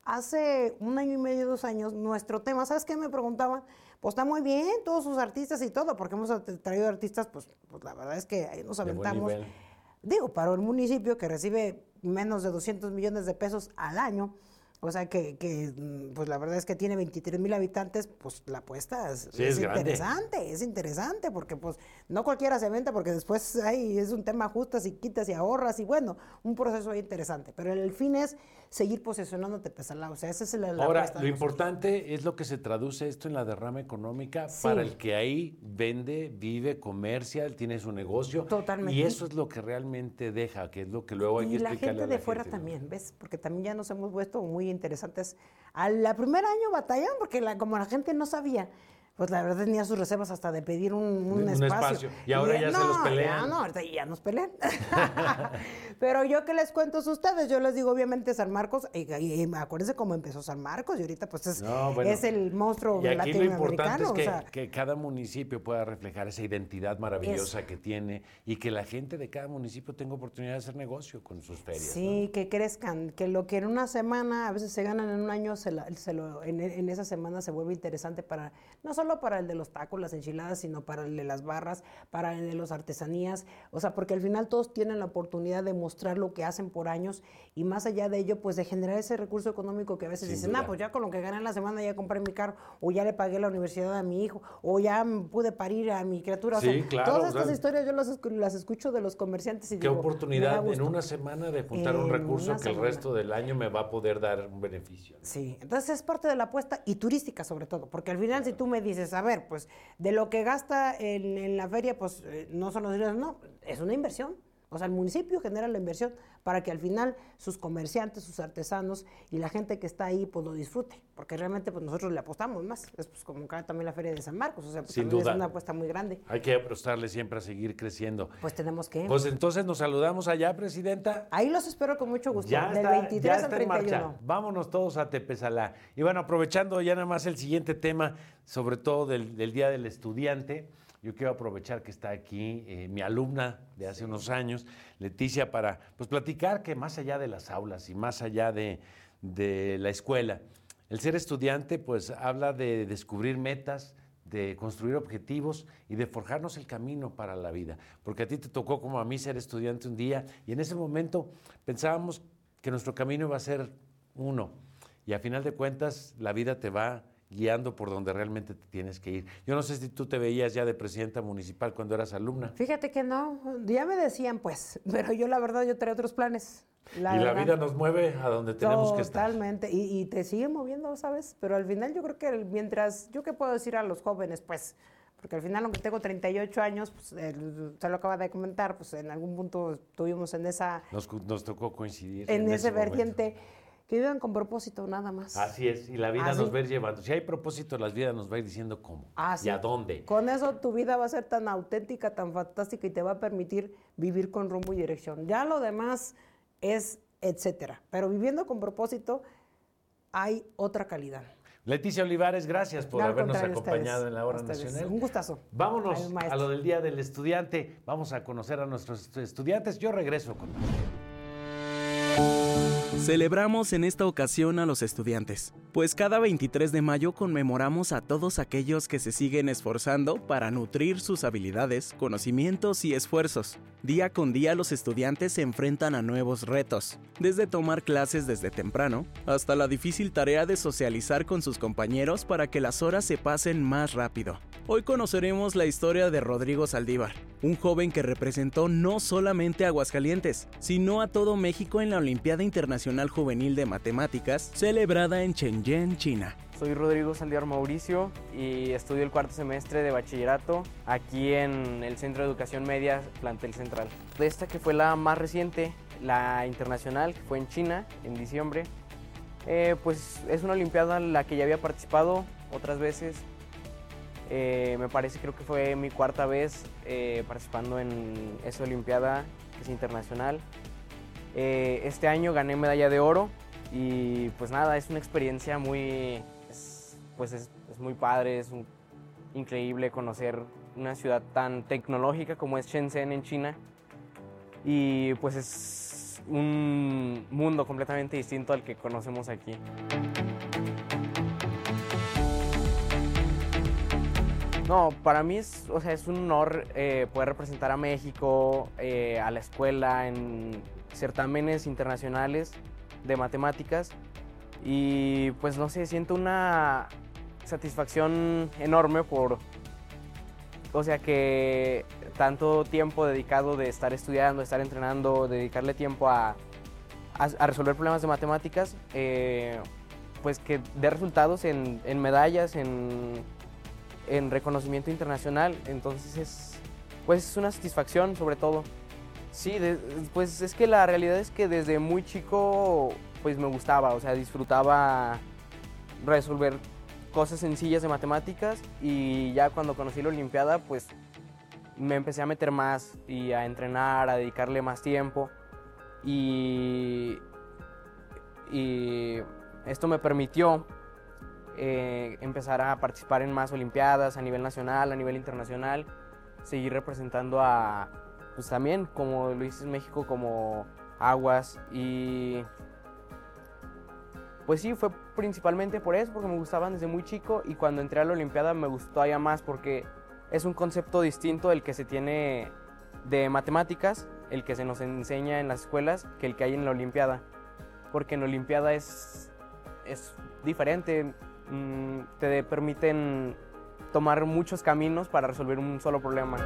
hace un año y medio, dos años, nuestro tema, ¿sabes qué me preguntaban? Pues está muy bien, todos sus artistas y todo, porque hemos traído artistas, pues, pues la verdad es que ahí nos aventamos. Digo, para un municipio que recibe menos de doscientos millones de pesos al año, O sea, que, que pues la verdad es que tiene veintitrés mil habitantes, pues la apuesta es, Sí, es es grande. interesante, es interesante, porque pues no cualquiera se venta, porque después ahí es un tema ajustas y quitas y ahorras, y bueno, un proceso ahí interesante. Pero el fin es seguir posesionando Tepezalá, o sea, esa es la, la Ahora, apuesta lo de nosotros. importante es lo que se traduce esto en la derrama económica Sí. para el que ahí vende, vive, comercia, tiene su negocio. Totalmente. Y eso es lo que realmente deja, que es lo que luego hay Y que la explicarle gente a de la fuera gente, ¿no? también, ¿ves? Porque también ya nos hemos vuelto muy interesantes. Al la primer año batallaban porque la, como la gente no sabía, pues la verdad tenía sus reservas hasta de pedir un, un, Un espacio. espacio. Y ahora ya se los pelean. Ya no, ahorita ya nos pelean. Pero yo que les cuento a ustedes, yo les digo obviamente San Marcos, y, y acuérdense cómo empezó San Marcos, y ahorita pues es, No, bueno. es el monstruo Y aquí lo importante latinoamericano. es que, o sea, que cada municipio pueda reflejar esa identidad maravillosa que tiene y que la gente de cada municipio tenga oportunidad de hacer negocio con sus ferias. sí, que crezcan, que lo que en una semana, a veces se ganan en un año, se la- se lo- en, en esa semana se vuelve interesante para, no solo para el de los tacos, las enchiladas, sino para el de las barras, para el de las artesanías, o sea, porque al final todos tienen la oportunidad de mostrar lo que hacen por años, y más allá de ello, pues de generar ese recurso económico que a veces Sin dicen, duda. ah, pues ya con lo que gané en la semana ya compré mi carro, o ya le pagué la universidad a mi hijo, o ya pude parir a mi criatura, o Sí, sea, claro, todas o sea, estas historias yo las, escu- las escucho de los comerciantes y Qué digo, me da oportunidad en gusto. una semana de juntar un En recurso una que el semana. resto del año me va a poder dar un beneficio. Sí, entonces es parte de la apuesta y turística sobre todo, porque al final si tú me dices, a ver, pues de lo que gasta en, en la feria, pues eh, no son los dineros, no, es una inversión. O sea, el municipio genera la inversión para que al final sus comerciantes, sus artesanos y la gente que está ahí pues lo disfrute, porque realmente pues nosotros le apostamos más. Es pues como acá también la Feria de San Marcos, o sea, pues, Sin también duda. es una apuesta muy grande. Hay que apostarle siempre a seguir creciendo. Pues tenemos que... Pues entonces nos saludamos allá, Presidenta. Ahí los espero con mucho gusto, Ya del está, veintitrés ya al está en treinta y marcha. uno. Vámonos todos a Tepezalá. Y bueno, aprovechando ya nada más el siguiente tema, sobre todo del, del Día del Estudiante, yo quiero aprovechar que está aquí eh, mi alumna de hace unos años, Leticia, para pues platicar que más allá de las aulas y más allá de, de la escuela, el ser estudiante pues habla de descubrir metas, de construir objetivos y de forjarnos el camino para la vida. Porque a ti te tocó como a mí ser estudiante un día y en ese momento pensábamos que nuestro camino iba a ser uno y a final de cuentas la vida te va guiando por donde realmente te tienes que ir. Yo no sé si tú te veías ya de presidenta municipal cuando eras alumna. Fíjate que no, ya me decían pues, pero yo la verdad yo traía otros planes. y la verdad. vida nos mueve a donde tenemos que estar. Totalmente, y, y te sigue moviendo, ¿sabes? Pero al final yo creo que el- mientras, ¿yo qué puedo decir a los jóvenes? Pues, porque al final aunque tengo treinta y ocho años, pues, el- se lo acaba de comentar, pues en algún punto estuvimos en esa, Nos, nos tocó coincidir en, ese, momento. vertiente, que vivan con propósito nada más. Así es, y la vida Así. nos va a ir llevando. Si hay propósito, la vida nos va a ir diciendo cómo Así. y a dónde. Con eso tu vida va a ser tan auténtica, tan fantástica y te va a permitir vivir con rumbo y dirección. Ya lo demás es etcétera. Pero viviendo con propósito hay otra calidad. Leticia Olivares, gracias por No, al habernos contrario, acompañado ustedes, en la hora ustedes. nacional. Un gustazo. Vámonos Ay, a maestro. lo del Día del Estudiante. Vamos a conocer a nuestros estudiantes. Yo regreso con Celebramos en esta ocasión a los estudiantes, pues cada veintitrés de mayo conmemoramos a todos aquellos que se siguen esforzando para nutrir sus habilidades, conocimientos y esfuerzos. Día con día los estudiantes se enfrentan a nuevos retos, desde tomar clases desde temprano hasta la difícil tarea de socializar con sus compañeros para que las horas se pasen más rápido. Hoy conoceremos la historia de Rodrigo Saldívar, un joven que representó no solamente a Aguascalientes, sino a todo México en la Olimpiada Internacional Juvenil de Matemáticas, celebrada en Shenzhen, China. Soy Rodrigo Saldívar Mauricio y estudio el cuarto semestre de bachillerato aquí en el Centro de Educación Media, Plantel Central. De esta que fue la más reciente, la internacional, que fue en China en diciembre, eh, pues es una olimpiada en la que ya había participado otras veces. Eh, me parece, creo que fue mi cuarta vez eh, participando en esa olimpiada que es internacional. Eh, este año gané medalla de oro y pues nada, es una experiencia muy, es, pues es, es muy padre, es un, increíble conocer una ciudad tan tecnológica como es Shenzhen en China y pues es un mundo completamente distinto al que conocemos aquí. No, para mí es, o sea, es un honor eh, poder representar a México, eh, a la escuela en certámenes internacionales de matemáticas Y pues no sé, siento una satisfacción enorme por, o sea, que tanto tiempo dedicado de estar estudiando, de estar entrenando, dedicarle tiempo a, a, a resolver problemas de matemáticas, eh, pues que dé resultados en, en medallas, en, en reconocimiento internacional. Entonces es, pues es una satisfacción sobre todo. Sí, de, pues es que la realidad es que desde muy chico pues me gustaba, o sea, disfrutaba resolver cosas sencillas de matemáticas, y ya cuando conocí la Olimpiada pues me empecé a meter más y a entrenar, a dedicarle más tiempo, y, y esto me permitió eh, empezar a participar en más Olimpiadas a nivel nacional, a nivel internacional, seguir representando a, pues también, como lo hice en México, como aguas. Y pues sí, fue principalmente por eso, porque me gustaban desde muy chico, y cuando entré a la Olimpiada me gustó todavía más porque es un concepto distinto el que se tiene de matemáticas, el que se nos enseña en las escuelas, que el que hay en la Olimpiada. Porque en la Olimpiada es, es diferente, mm, te permiten tomar muchos caminos para resolver un solo problema.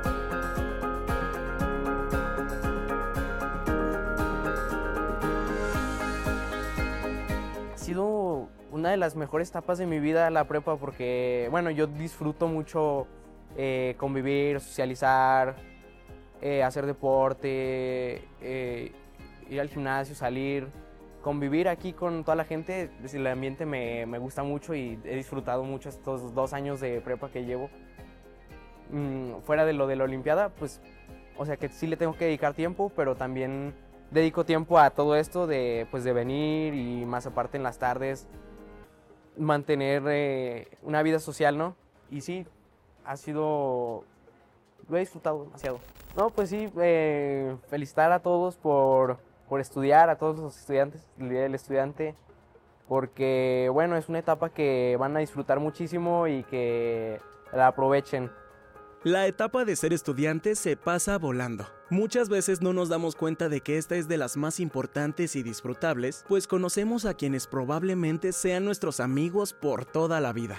Ha sido una de las mejores etapas de mi vida la prepa, porque bueno, yo disfruto mucho eh, convivir, socializar, eh, hacer deporte, eh, ir al gimnasio, salir, convivir aquí con toda la gente. El ambiente me, me gusta mucho y he disfrutado mucho estos dos años de prepa que llevo. Mm, fuera de lo de la Olimpiada, pues, o sea que sí le tengo que dedicar tiempo, pero también dedico tiempo a todo esto de, pues, de venir, y más aparte en las tardes mantener eh, una vida social, ¿no? Y sí, ha sido, lo he disfrutado demasiado. No, pues sí, eh, felicitar a todos por, por estudiar, a todos los estudiantes, el Día del Estudiante, porque bueno, es una etapa que van a disfrutar muchísimo y que la aprovechen. La etapa de ser estudiante se pasa volando. Muchas veces no nos damos cuenta de que esta es de las más importantes y disfrutables, pues conocemos a quienes probablemente sean nuestros amigos por toda la vida.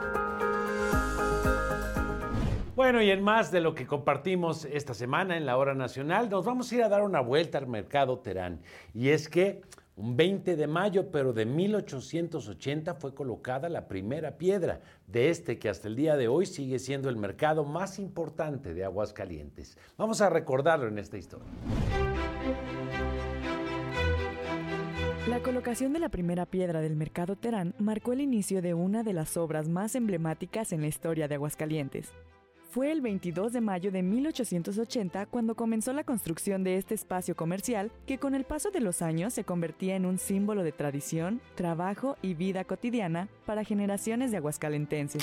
Bueno, y en más de lo que compartimos esta semana en la Hora Nacional, nos vamos a ir a dar una vuelta al Mercado Terán. Y es que un veinte de mayo, pero de mil ochocientos ochenta, fue colocada la primera piedra de este que hasta el día de hoy sigue siendo el mercado más importante de Aguascalientes. Vamos a recordarlo en esta historia. La colocación de la primera piedra del Mercado Terán marcó el inicio de una de las obras más emblemáticas en la historia de Aguascalientes. Fue el veintidós de mayo de mil ochocientos ochenta cuando comenzó la construcción de este espacio comercial que con el paso de los años se convertía en un símbolo de tradición, trabajo y vida cotidiana para generaciones de aguascalentenses.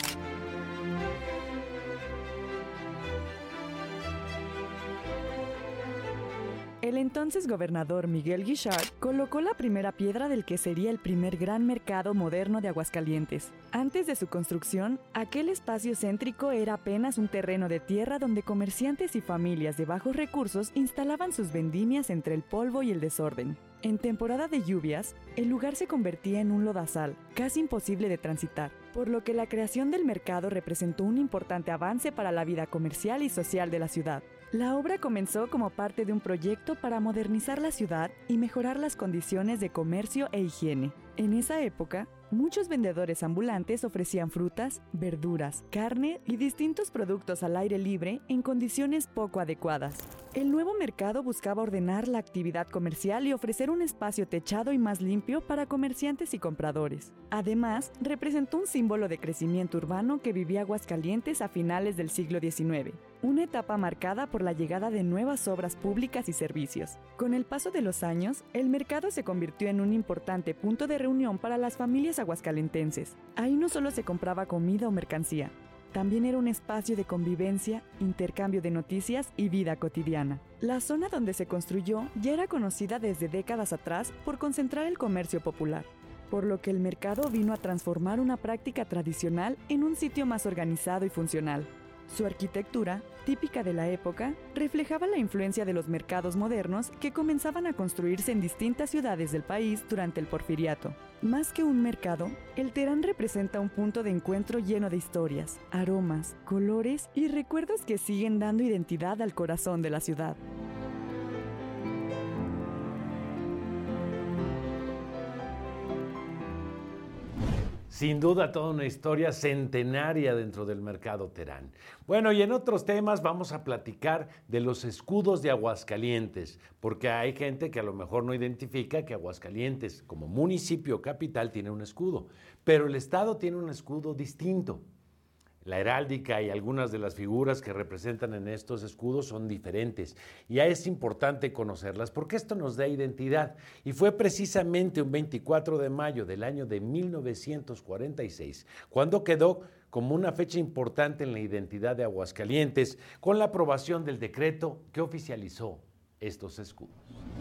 El entonces gobernador Miguel Guichard colocó la primera piedra del que sería el primer gran mercado moderno de Aguascalientes. Antes de su construcción, aquel espacio céntrico era apenas un terreno de tierra donde comerciantes y familias de bajos recursos instalaban sus vendimias entre el polvo y el desorden. En temporada de lluvias, el lugar se convertía en un lodazal, casi imposible de transitar, por lo que la creación del mercado representó un importante avance para la vida comercial y social de la ciudad. La obra comenzó como parte de un proyecto para modernizar la ciudad y mejorar las condiciones de comercio e higiene. En esa época, muchos vendedores ambulantes ofrecían frutas, verduras, carne y distintos productos al aire libre en condiciones poco adecuadas. El nuevo mercado buscaba ordenar la actividad comercial y ofrecer un espacio techado y más limpio para comerciantes y compradores. Además, representó un símbolo de crecimiento urbano que vivía Aguascalientes a finales del siglo diecinueve, una etapa marcada por la llegada de nuevas obras públicas y servicios. Con el paso de los años, el mercado se convirtió en un importante punto de reunión para las familias aguascalentenses. Ahí no solo se compraba comida o mercancía, también era un espacio de convivencia, intercambio de noticias y vida cotidiana. La zona donde se construyó ya era conocida desde décadas atrás por concentrar el comercio popular, por lo que el mercado vino a transformar una práctica tradicional en un sitio más organizado y funcional. Su arquitectura, típica de la época, reflejaba la influencia de los mercados modernos que comenzaban a construirse en distintas ciudades del país durante el Porfiriato. Más que un mercado, el Terán representa un punto de encuentro lleno de historias, aromas, colores y recuerdos que siguen dando identidad al corazón de la ciudad. Sin duda, toda una historia centenaria dentro del mercado Terán. Bueno, y en otros temas vamos a platicar de los escudos de Aguascalientes, porque hay gente que a lo mejor no identifica que Aguascalientes, como municipio capital, tiene un escudo, pero el estado tiene un escudo distinto. La heráldica y algunas de las figuras que representan en estos escudos son diferentes y ya es importante conocerlas porque esto nos da identidad. Y fue precisamente un veinticuatro de mayo del año de mil novecientos cuarenta y seis cuando quedó como una fecha importante en la identidad de Aguascalientes con la aprobación del decreto que oficializó estos escudos.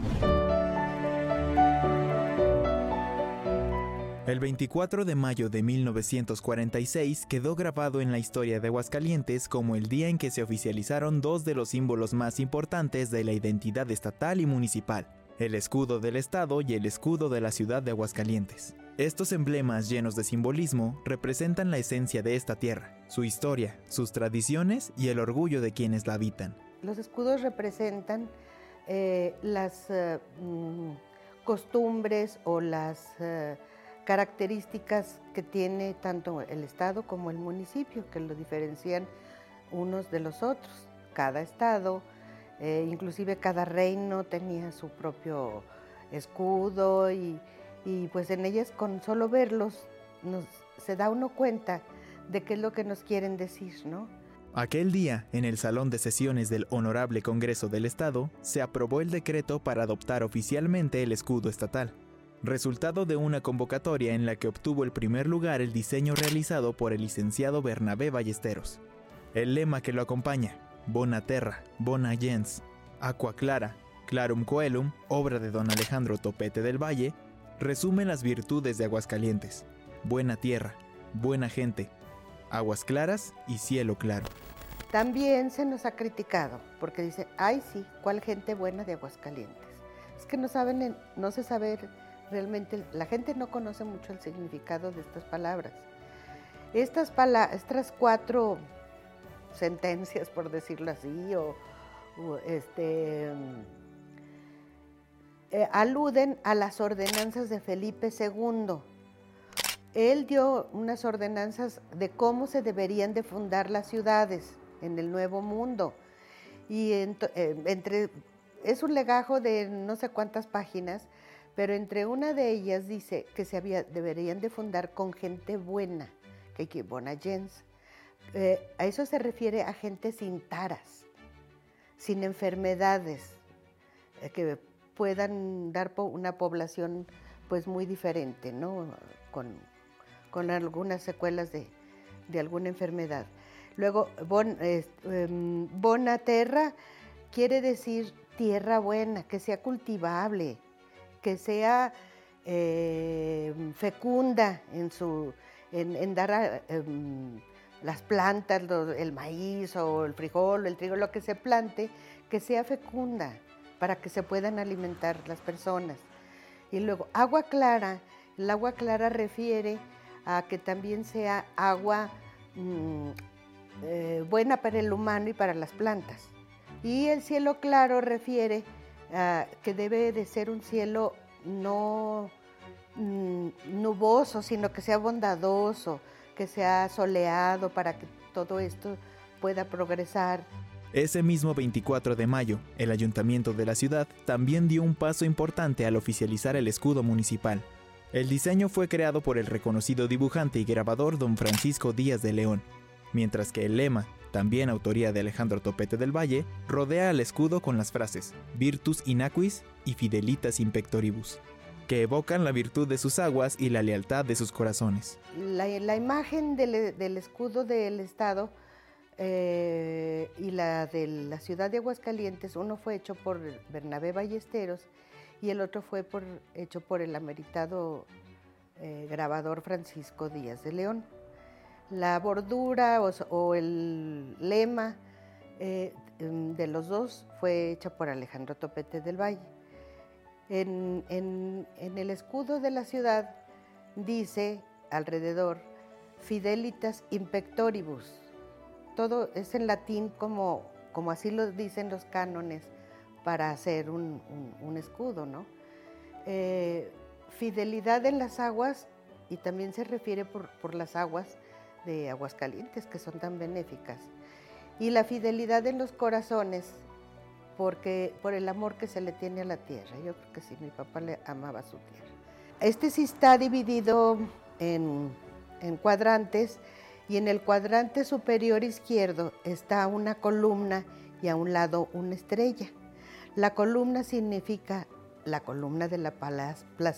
El veinticuatro de mayo de mil novecientos cuarenta y seis quedó grabado en la historia de Aguascalientes como el día en que se oficializaron dos de los símbolos más importantes de la identidad estatal y municipal, el escudo del estado y el escudo de la ciudad de Aguascalientes. Estos emblemas llenos de simbolismo representan la esencia de esta tierra, su historia, sus tradiciones y el orgullo de quienes la habitan. Los escudos representan eh, las eh, costumbres o las eh, características que tiene tanto el estado como el municipio, que lo diferencian unos de los otros. Cada estado, eh, inclusive cada reino tenía su propio escudo y, y pues en ellas con solo verlos nos, se da uno cuenta de qué es lo que nos quieren decir, ¿no? Aquel día, en el Salón de Sesiones del Honorable Congreso del Estado, se aprobó el decreto para adoptar oficialmente el escudo estatal, resultado de una convocatoria en la que obtuvo el primer lugar el diseño realizado por el licenciado Bernabé Ballesteros. El lema que lo acompaña, Bona Terra, Bona Gens, Aqua Clara, Clarum Coelum, obra de don Alejandro Topete del Valle, resume las virtudes de Aguascalientes: buena tierra, buena gente, aguas claras y cielo claro. También se nos ha criticado porque dice, ay sí, ¿cuál gente buena de Aguascalientes? Es que no saben, no se sabe realmente, la gente no conoce mucho el significado de estas palabras. Estas, pala estas cuatro sentencias, por decirlo así, o, o este, eh, aluden a las ordenanzas de Felipe segundo. Él dio unas ordenanzas de cómo se deberían de fundar las ciudades en el Nuevo Mundo. Y en, eh, entre, es un legajo de no sé cuántas páginas, pero entre una de ellas dice que se había, deberían de fundar con gente buena, que, que bona gens. Eh, a eso se refiere a gente sin taras, sin enfermedades, eh, que puedan dar po una población pues muy diferente, ¿no? Con, con algunas secuelas de, de alguna enfermedad. Luego, bon, eh, um, bona terra quiere decir tierra buena, que sea cultivable, que sea eh, fecunda en, su, en, en dar a, um, las plantas, lo, el maíz o el frijol o el trigo, lo que se plante, que sea fecunda para que se puedan alimentar las personas. Y luego, agua clara, el agua clara refiere a que también sea agua mmm, eh, buena para el humano y para las plantas. Y el cielo claro refiere a que debe de ser un cielo no mmm, nuboso, sino que sea bondadoso, que sea soleado para que todo esto pueda progresar. Ese mismo veinticuatro de mayo, el Ayuntamiento de la ciudad también dio un paso importante al oficializar el escudo municipal. El diseño fue creado por el reconocido dibujante y grabador don Francisco Díaz de León, mientras que el lema, también autoría de Alejandro Topete del Valle, rodea al escudo con las frases Virtus in aquis y Fidelitas in pectoribus, que evocan la virtud de sus aguas y la lealtad de sus corazones. La, la imagen del, del escudo del Estado eh, y la de la ciudad de Aguascalientes, uno fue hecho por Bernabé Ballesteros y el otro fue por, hecho por el ameritado eh, grabador Francisco Díaz de León. La bordura o, o el lema eh, de los dos fue hecha por Alejandro Topete del Valle. En, en, en el escudo de la ciudad dice alrededor Fidelitas Impectoribus. Todo es en latín como, como así lo dicen los cánones para hacer un, un, un escudo, ¿no? Eh, fidelidad en las aguas, y también se refiere por, por las aguas de Aguascalientes, que son tan benéficas. Y la fidelidad en los corazones, porque por el amor que se le tiene a la tierra. Yo creo que sí, mi papá le amaba su tierra. Este sí está dividido en, en cuadrantes, y en el cuadrante superior izquierdo está una columna y a un lado una estrella. La columna significa la columna de la plaza